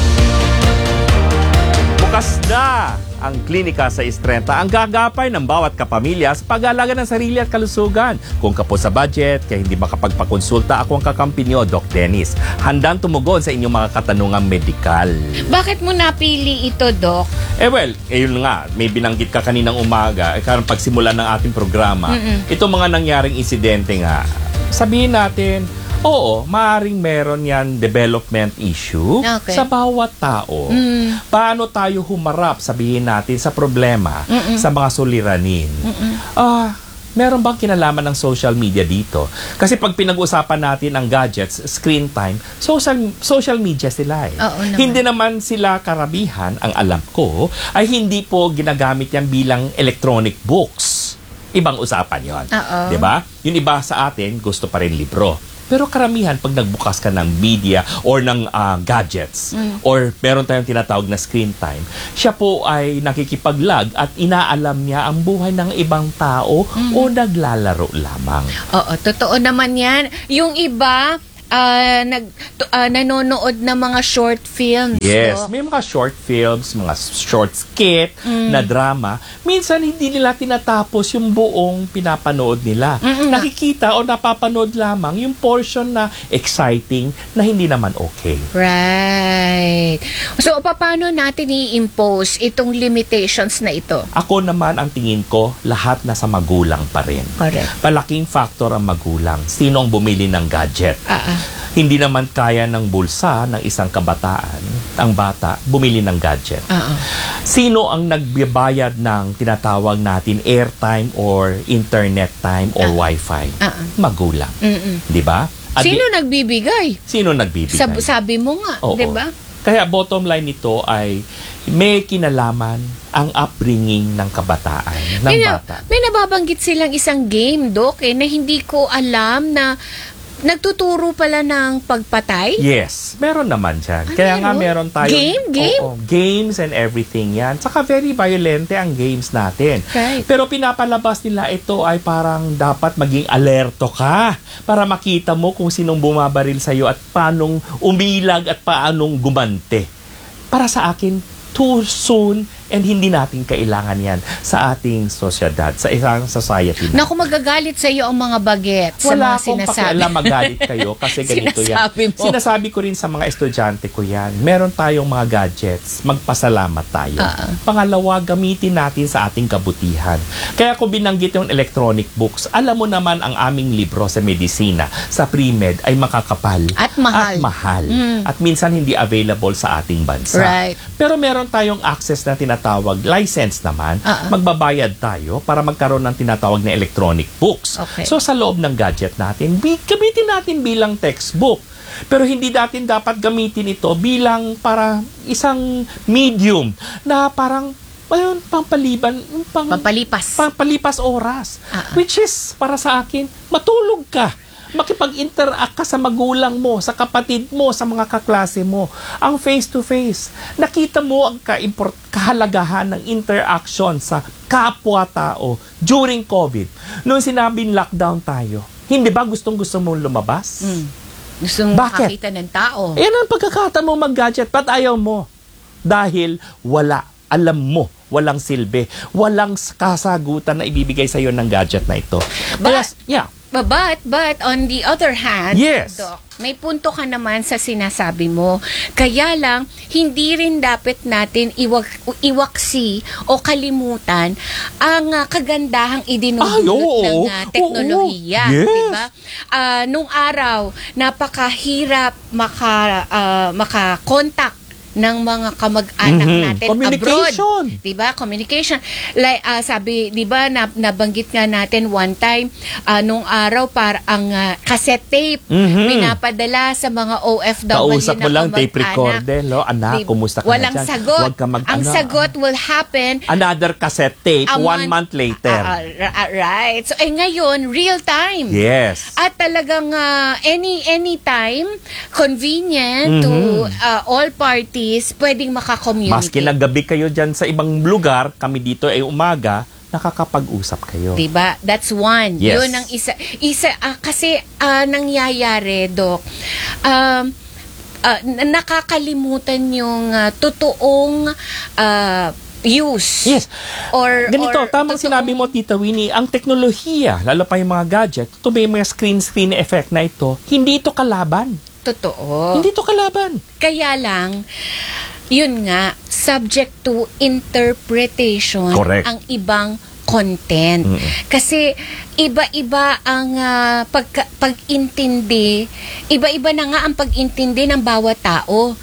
Speaker 3: Bukas na ang klinika sa Istrenta, ang gagapay ng bawat kapamilya sa pag-aalaga ng sarili at kalusugan. Kung kapo sa budget, kaya hindi makapagpakonsulta, ako ang kakampi niyo, Doc Dennis. Handang tumugon sa inyong mga katanungang medikal.
Speaker 2: Bakit mo napili ito, Doc?
Speaker 3: Yun nga, may binanggit ka kaninang umaga, karang pagsimula ng ating programa, itong mga nangyaring insidente nga, sabihin natin, oo, maaaring meron yan development issue sa bawat tao. Paano tayo humarap, sabihin natin, sa problema, sa mga suliranin? Meron bang kinalaman ng social media dito? Kasi pag pinag-usapan natin ang gadgets, screen time, social media sila eh. Hindi naman sila karamihan, ang alam ko, ay hindi po ginagamit yan bilang electronic books. Ibang usapan yon, diba? Yung iba sa atin, gusto pa rin libro. Pero karamihan, pag nagbukas ka ng media or ng gadgets or meron tayong tinatawag na screen time, siya po ay nakikipaglag at inaalam niya ang buhay ng ibang tao o naglalaro lamang.
Speaker 2: Oo, totoo naman yan. Yung iba, nanonood ng mga short films.
Speaker 3: Yes, may mga short films, mga short skit na drama. Minsan hindi nila tinatapos yung buong pinapanood nila. Nakikita o napapanood lamang yung portion na exciting na hindi naman okay.
Speaker 2: Right. So, paano natin i-impose itong limitations na ito?
Speaker 3: Ako naman, ang tingin ko, lahat nasa magulang pa rin.
Speaker 2: Correct.
Speaker 3: Palaking factor ang magulang. Sino ang bumili ng gadget? Hindi naman kaya ng bulsa ng isang kabataan, ang bata, bumili ng gadget. Sino ang nagbabayad ng tinatawag natin airtime or internet time or wifi? Magulang. Di ba?
Speaker 2: Sino nagbibigay?
Speaker 3: Sino nagbibigay?
Speaker 2: Sabi mo nga, di ba?
Speaker 3: Kaya bottom line nito ay may kinalaman ang upbringing ng kabataan, ng bata.
Speaker 2: May nababanggit silang isang game, Doc, na hindi ko alam na nagtuturo pala ng pagpatay?
Speaker 3: Yes, meron naman dyan. Kaya nga meron tayo...
Speaker 2: Game?
Speaker 3: Oo, games and everything yan. Saka very violente ang games natin.
Speaker 2: Right.
Speaker 3: Pero pinapalabas nila ito ay parang dapat maging alerto ka para makita mo kung sinong bumabaril sa'yo at paanong umilag at paanong gumante. Para sa akin, too soon and hindi natin kailangan yan sa ating sosyedad, sa isang society na.
Speaker 2: Naku, magagalit sa iyo ang mga bagets sa mga
Speaker 3: Wala akong
Speaker 2: sinasabi.
Speaker 3: pakialam magalit kayo kasi ganito yan. Sinasabi ko rin sa mga estudyante ko yan, meron tayong mga gadgets, magpasalamat tayo. Pangalawa, gamitin natin sa ating kabutihan. Kaya kung binanggit yung electronic books, alam mo naman ang aming libro sa medisina, sa pre-med ay makakapal.
Speaker 2: At mahal.
Speaker 3: At minsan hindi available sa ating bansa.
Speaker 2: Right.
Speaker 3: Pero meron tayong access na tinatawag license naman, magbabayad tayo para magkaroon ng tinatawag na electronic books. So sa loob ng gadget natin, gamitin natin bilang textbook. Pero hindi natin dapat gamitin ito bilang para isang medium na parang pampalipas oras. Which is, para sa akin, matulog ka. Makipag-interact ka sa magulang mo, sa kapatid mo, sa mga kaklase mo. Ang face-to-face. Nakita mo ang kahalagahan ng interaction sa kapwa-tao during COVID. Noong sinabing lockdown tayo, hindi ba gustong-gusto mong lumabas?
Speaker 2: Gusto mong makakita ng tao.
Speaker 3: Yan ang pagkakataon mo mag-gadget. Ba't ayaw mo? Dahil alam mo, walang silbi, walang kasagutan na ibibigay sa'yo ng gadget na ito.
Speaker 2: But on the other hand,
Speaker 3: Yes.
Speaker 2: Doc, may punto ka naman sa sinasabi mo. Kaya lang, hindi rin dapat natin iwaksi o kalimutan ang kagandahang idinudulot ng teknolohiya.
Speaker 3: Yes.
Speaker 2: Diba? Nung araw, napakahirap maka-contact ng mga kamag-anak natin
Speaker 3: Communication.
Speaker 2: abroad. Diba? Communication. Like, sabi, diba, nabanggit nga natin one time, nung araw, ang cassette tape, pinapadala sa mga OFW
Speaker 3: Kausap mo lang, tape
Speaker 2: kamag-anak.
Speaker 3: recorder, anak, kumusta ka
Speaker 2: Walang
Speaker 3: na dyan?
Speaker 2: sagot.
Speaker 3: Huwag ka
Speaker 2: Ang sagot will happen
Speaker 3: another cassette tape, 1 month later.
Speaker 2: Right. So, ngayon, real time.
Speaker 3: Yes.
Speaker 2: At talagang anytime, convenient to all parties, pwedeng makakommunicate.
Speaker 3: Maski naggabi kayo dyan sa ibang lugar, kami dito ay umaga, nakakapag-usap kayo.
Speaker 2: Diba? That's one.
Speaker 3: Yes.
Speaker 2: Yun ang isa kasi nangyayari, Doc. Nakakalimutan yung totoong use.
Speaker 3: Yes.
Speaker 2: Or
Speaker 3: tamang sinabi mo, Tita Winnie, ang teknolohiya, lalo pa yung mga gadget, ito may mga screen effect na ito, hindi ito kalaban.
Speaker 2: Totoo.
Speaker 3: Hindi ito kalaban.
Speaker 2: Kaya lang, yun nga, subject to interpretation.
Speaker 3: Correct.
Speaker 2: Ang ibang content. Kasi iba-iba ang pag-intindi, iba-iba na nga ang pag-intindi ng bawat tao.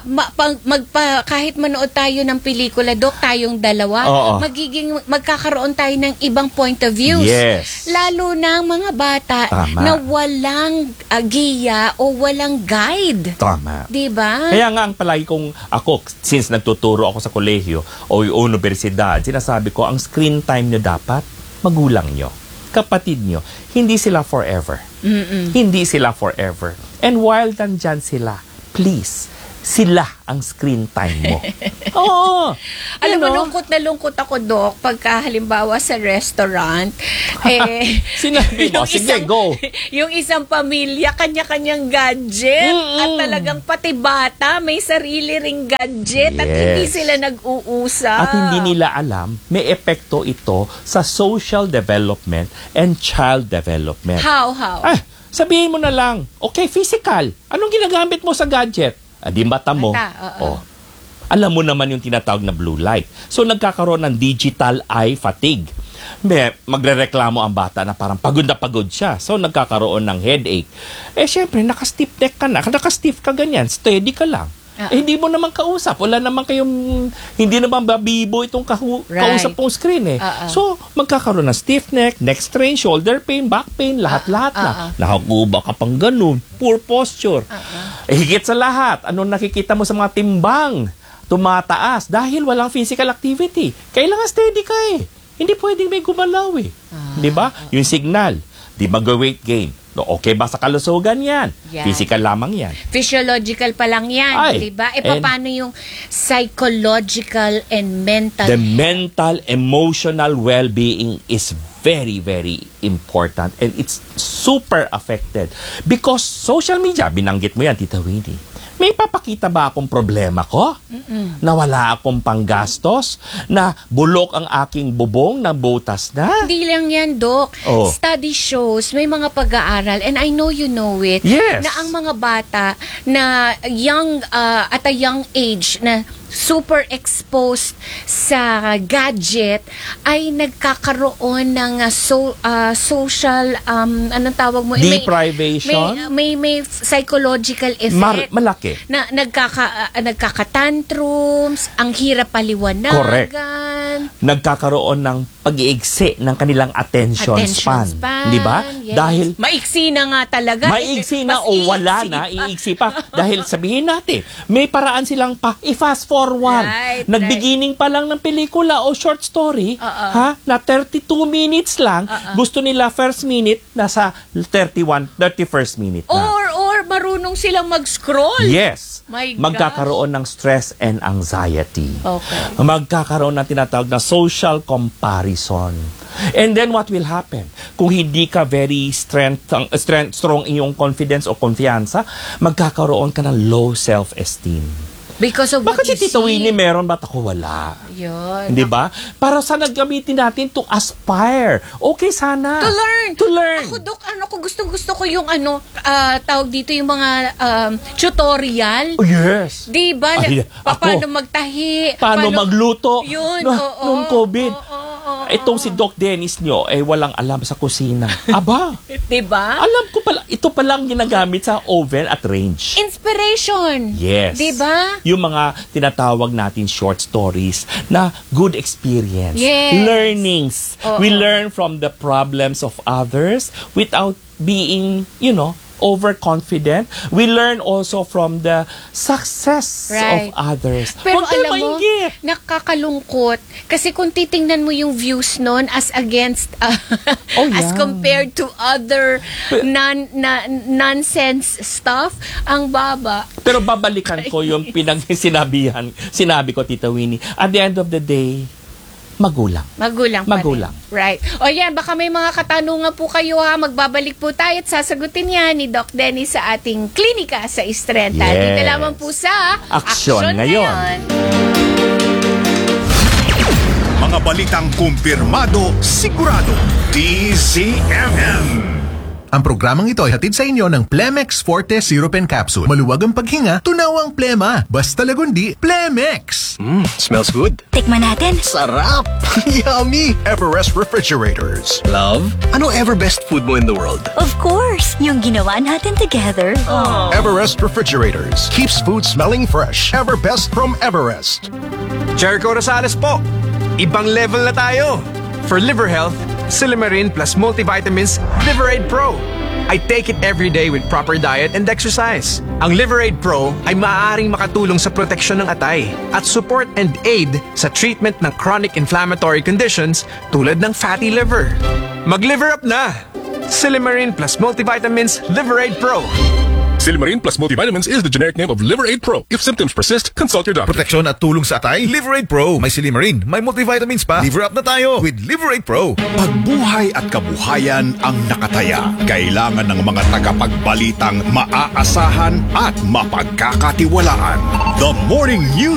Speaker 2: Kahit manood tayo ng pelikula, Dok, tayong dalawa, magkakaroon tayo ng ibang point of views.
Speaker 3: Yes.
Speaker 2: Lalo na ang mga bata na walang giya o walang guide.
Speaker 3: Tama.
Speaker 2: Diba?
Speaker 3: Kaya nga ang palagi kong ako, since nagtuturo ako sa kolehiyo o universidad, sinasabi ko, ang screen time nyo dapat magulang nyo, kapatid nyo. Hindi sila forever. Hindi sila forever. And while nandyan sila, please, sila ang screen time mo. Oo.
Speaker 2: Alam mo, lungkot na lungkot ako, Doc, pagka halimbawa sa restaurant,
Speaker 3: sinabi mo, sige, go.
Speaker 2: Yung isang pamilya, kanya-kanyang gadget, at talagang pati bata, may sarili ring gadget, at hindi sila nag-uusap.
Speaker 3: At hindi nila alam, may epekto ito sa social development and child development.
Speaker 2: How?
Speaker 3: Sabihin mo na lang, okay, physical. Anong ginagamit mo sa gadget? Di mata mo. Alam mo naman yung tinatawag na blue light. So, nagkakaroon ng digital eye fatigue. Magrereklamo ang bata na parang pagod na pagod siya. So, nagkakaroon ng headache. Syempre, naka-stiff neck ka na. Naka-stiff ka ganyan. Steady ka lang. Hindi mo naman kausap. Wala naman hindi naman babibo itong kausap pong screen So, magkakaroon ng stiff neck strain, shoulder pain, back pain, lahat-lahat na. Nakakuba ka pang ganun. Poor posture. Higit sa lahat, anong nakikita mo sa mga timbang? Tumataas dahil walang physical activity. Kailangan steady ka Hindi pwedeng may gumalaw Di ba? Yung signal. Di mag-weight gain. Okay ba sa kalusugan yan? Physical lamang yan.
Speaker 2: Physiological pa lang yan, di ba? Paano yung psychological and mental?
Speaker 3: The mental, emotional well-being is very, very important and it's super affected. Because social media, binanggit mo yan, Tita Winnie, may papakita ba akong problema ko? Na wala akong panggastos? Na bulok ang aking bubong na butas na?
Speaker 2: Hindi lang yan, Doc. Study shows, may mga pag-aaral, and I know you know it, na ang mga bata na at a young age na super exposed sa gadget ay nagkakaroon ng social anong tawag mo?
Speaker 3: Deprivation?
Speaker 2: May psychological effect.
Speaker 3: Malaki.
Speaker 2: Na nagkaka-tantrums, ang hirap paliwanagan.
Speaker 3: Correct. Nagkakaroon ng pag-iigsi ng kanilang attention span. Di ba?
Speaker 2: Yes.
Speaker 3: Dahil
Speaker 2: maiksi na nga talaga.
Speaker 3: Maiksi na o wala na, iiksi pa. Dahil sabihin natin, may paraan silang i-fast forward. Nag-beginning pa lang ng pelikula o short story, na 32 minutes lang, gusto nila first minute, nasa 31st minute na.
Speaker 2: Or marunong silang mag-scroll.
Speaker 3: Yes.
Speaker 2: My gosh.
Speaker 3: Magkakaroon ng stress and anxiety.
Speaker 2: Okay.
Speaker 3: Magkakaroon ng tinatawag na social comparison. And then what will happen? Kung hindi ka very strong iyong confidence o konfiyansa, magkakaroon ka ng low self-esteem.
Speaker 2: Because of
Speaker 3: Bakit
Speaker 2: what you
Speaker 3: si Tita
Speaker 2: see.
Speaker 3: Winnie meron, ba't ako wala?
Speaker 2: Yun.
Speaker 3: Di ba? Para sana gamitin natin to aspire. Okay sana.
Speaker 2: To learn.
Speaker 3: To learn.
Speaker 2: Ako, Dok, gusto ko yung tawag dito yung mga tutorial.
Speaker 3: Oh, yes.
Speaker 2: Di ba?
Speaker 3: Ay,
Speaker 2: Paano
Speaker 3: ako.
Speaker 2: magtahi.
Speaker 3: Paano magluto.
Speaker 2: Yun,
Speaker 3: Noong COVID. Itong si Doc Dennis nyo, walang alam sa kusina. Aba.
Speaker 2: Di ba?
Speaker 3: Alam ko pala, ito palang ginagamit sa oven at range.
Speaker 2: Inspiration.
Speaker 3: Yes.
Speaker 2: Di ba?
Speaker 3: Yung mga tinatawag natin short stories na good experience.
Speaker 2: Yes.
Speaker 3: Learnings.
Speaker 2: Oo.
Speaker 3: We learn from the problems of others without being, overconfident. We learn also from the success
Speaker 2: Right.
Speaker 3: of others.
Speaker 2: Pero
Speaker 3: Huwag tayo
Speaker 2: alam mo,
Speaker 3: mainggit.
Speaker 2: nakakalungkot. Kasi kung titingnan mo yung views nun as against, as
Speaker 3: yeah.
Speaker 2: compared to other nonsense stuff, ang baba.
Speaker 3: Pero babalikan ko yung sinabi ko, Tita Winnie. At the end of the day, magulang.
Speaker 2: Magulang pa
Speaker 3: Magulang.
Speaker 2: rin. Right. O yan, baka may mga katanungan po kayo ha. Magbabalik po tayo at sasagutin yan ni Doc Dennis sa ating klinika sa Istrenta.
Speaker 3: Yes.
Speaker 2: Dito lamang po sa
Speaker 3: Aksyon ngayon.
Speaker 1: Mga balitang kumpirmado, sigurado, DZMM.
Speaker 12: Ang programang ito ay hatid sa inyo ng Plemex Forte Syrup and Capsule. Maluwag ang paghinga, tunawang plema. Basta lagundi, Plemex!
Speaker 6: Smells good.
Speaker 17: Tikman natin.
Speaker 6: Sarap! Yummy! Everest Refrigerators. Love? Ano ever best food mo in the world?
Speaker 17: Of course, yung ginawa natin together.
Speaker 6: Everest Refrigerators. Keeps food smelling fresh. Ever best from Everest.
Speaker 18: Jericho Rosales po. Ibang level na tayo. For liver health, Silimarin plus multivitamins Liverade Pro. I take it every day with proper diet and exercise. Ang Liverade Pro ay maaaring makatulong sa proteksyon ng atay at support and aid sa treatment ng chronic inflammatory conditions tulad ng fatty liver. Mag-liver up na! Silimarin plus multivitamins Liverade Pro.
Speaker 8: Silimarin plus multivitamins is the generic name of Liverade Pro. If symptoms persist, consult your doctor.
Speaker 19: Proteksyon at tulong sa atay, Liverade Pro. May Silimarin, may multivitamins pa. Liver up na tayo with Liverade Pro.
Speaker 1: Pagbuhay at kabuhayan ang nakataya. Kailangan ng mga tagapagbalitang maaasahan at mapagkakatiwalaan. The Morning News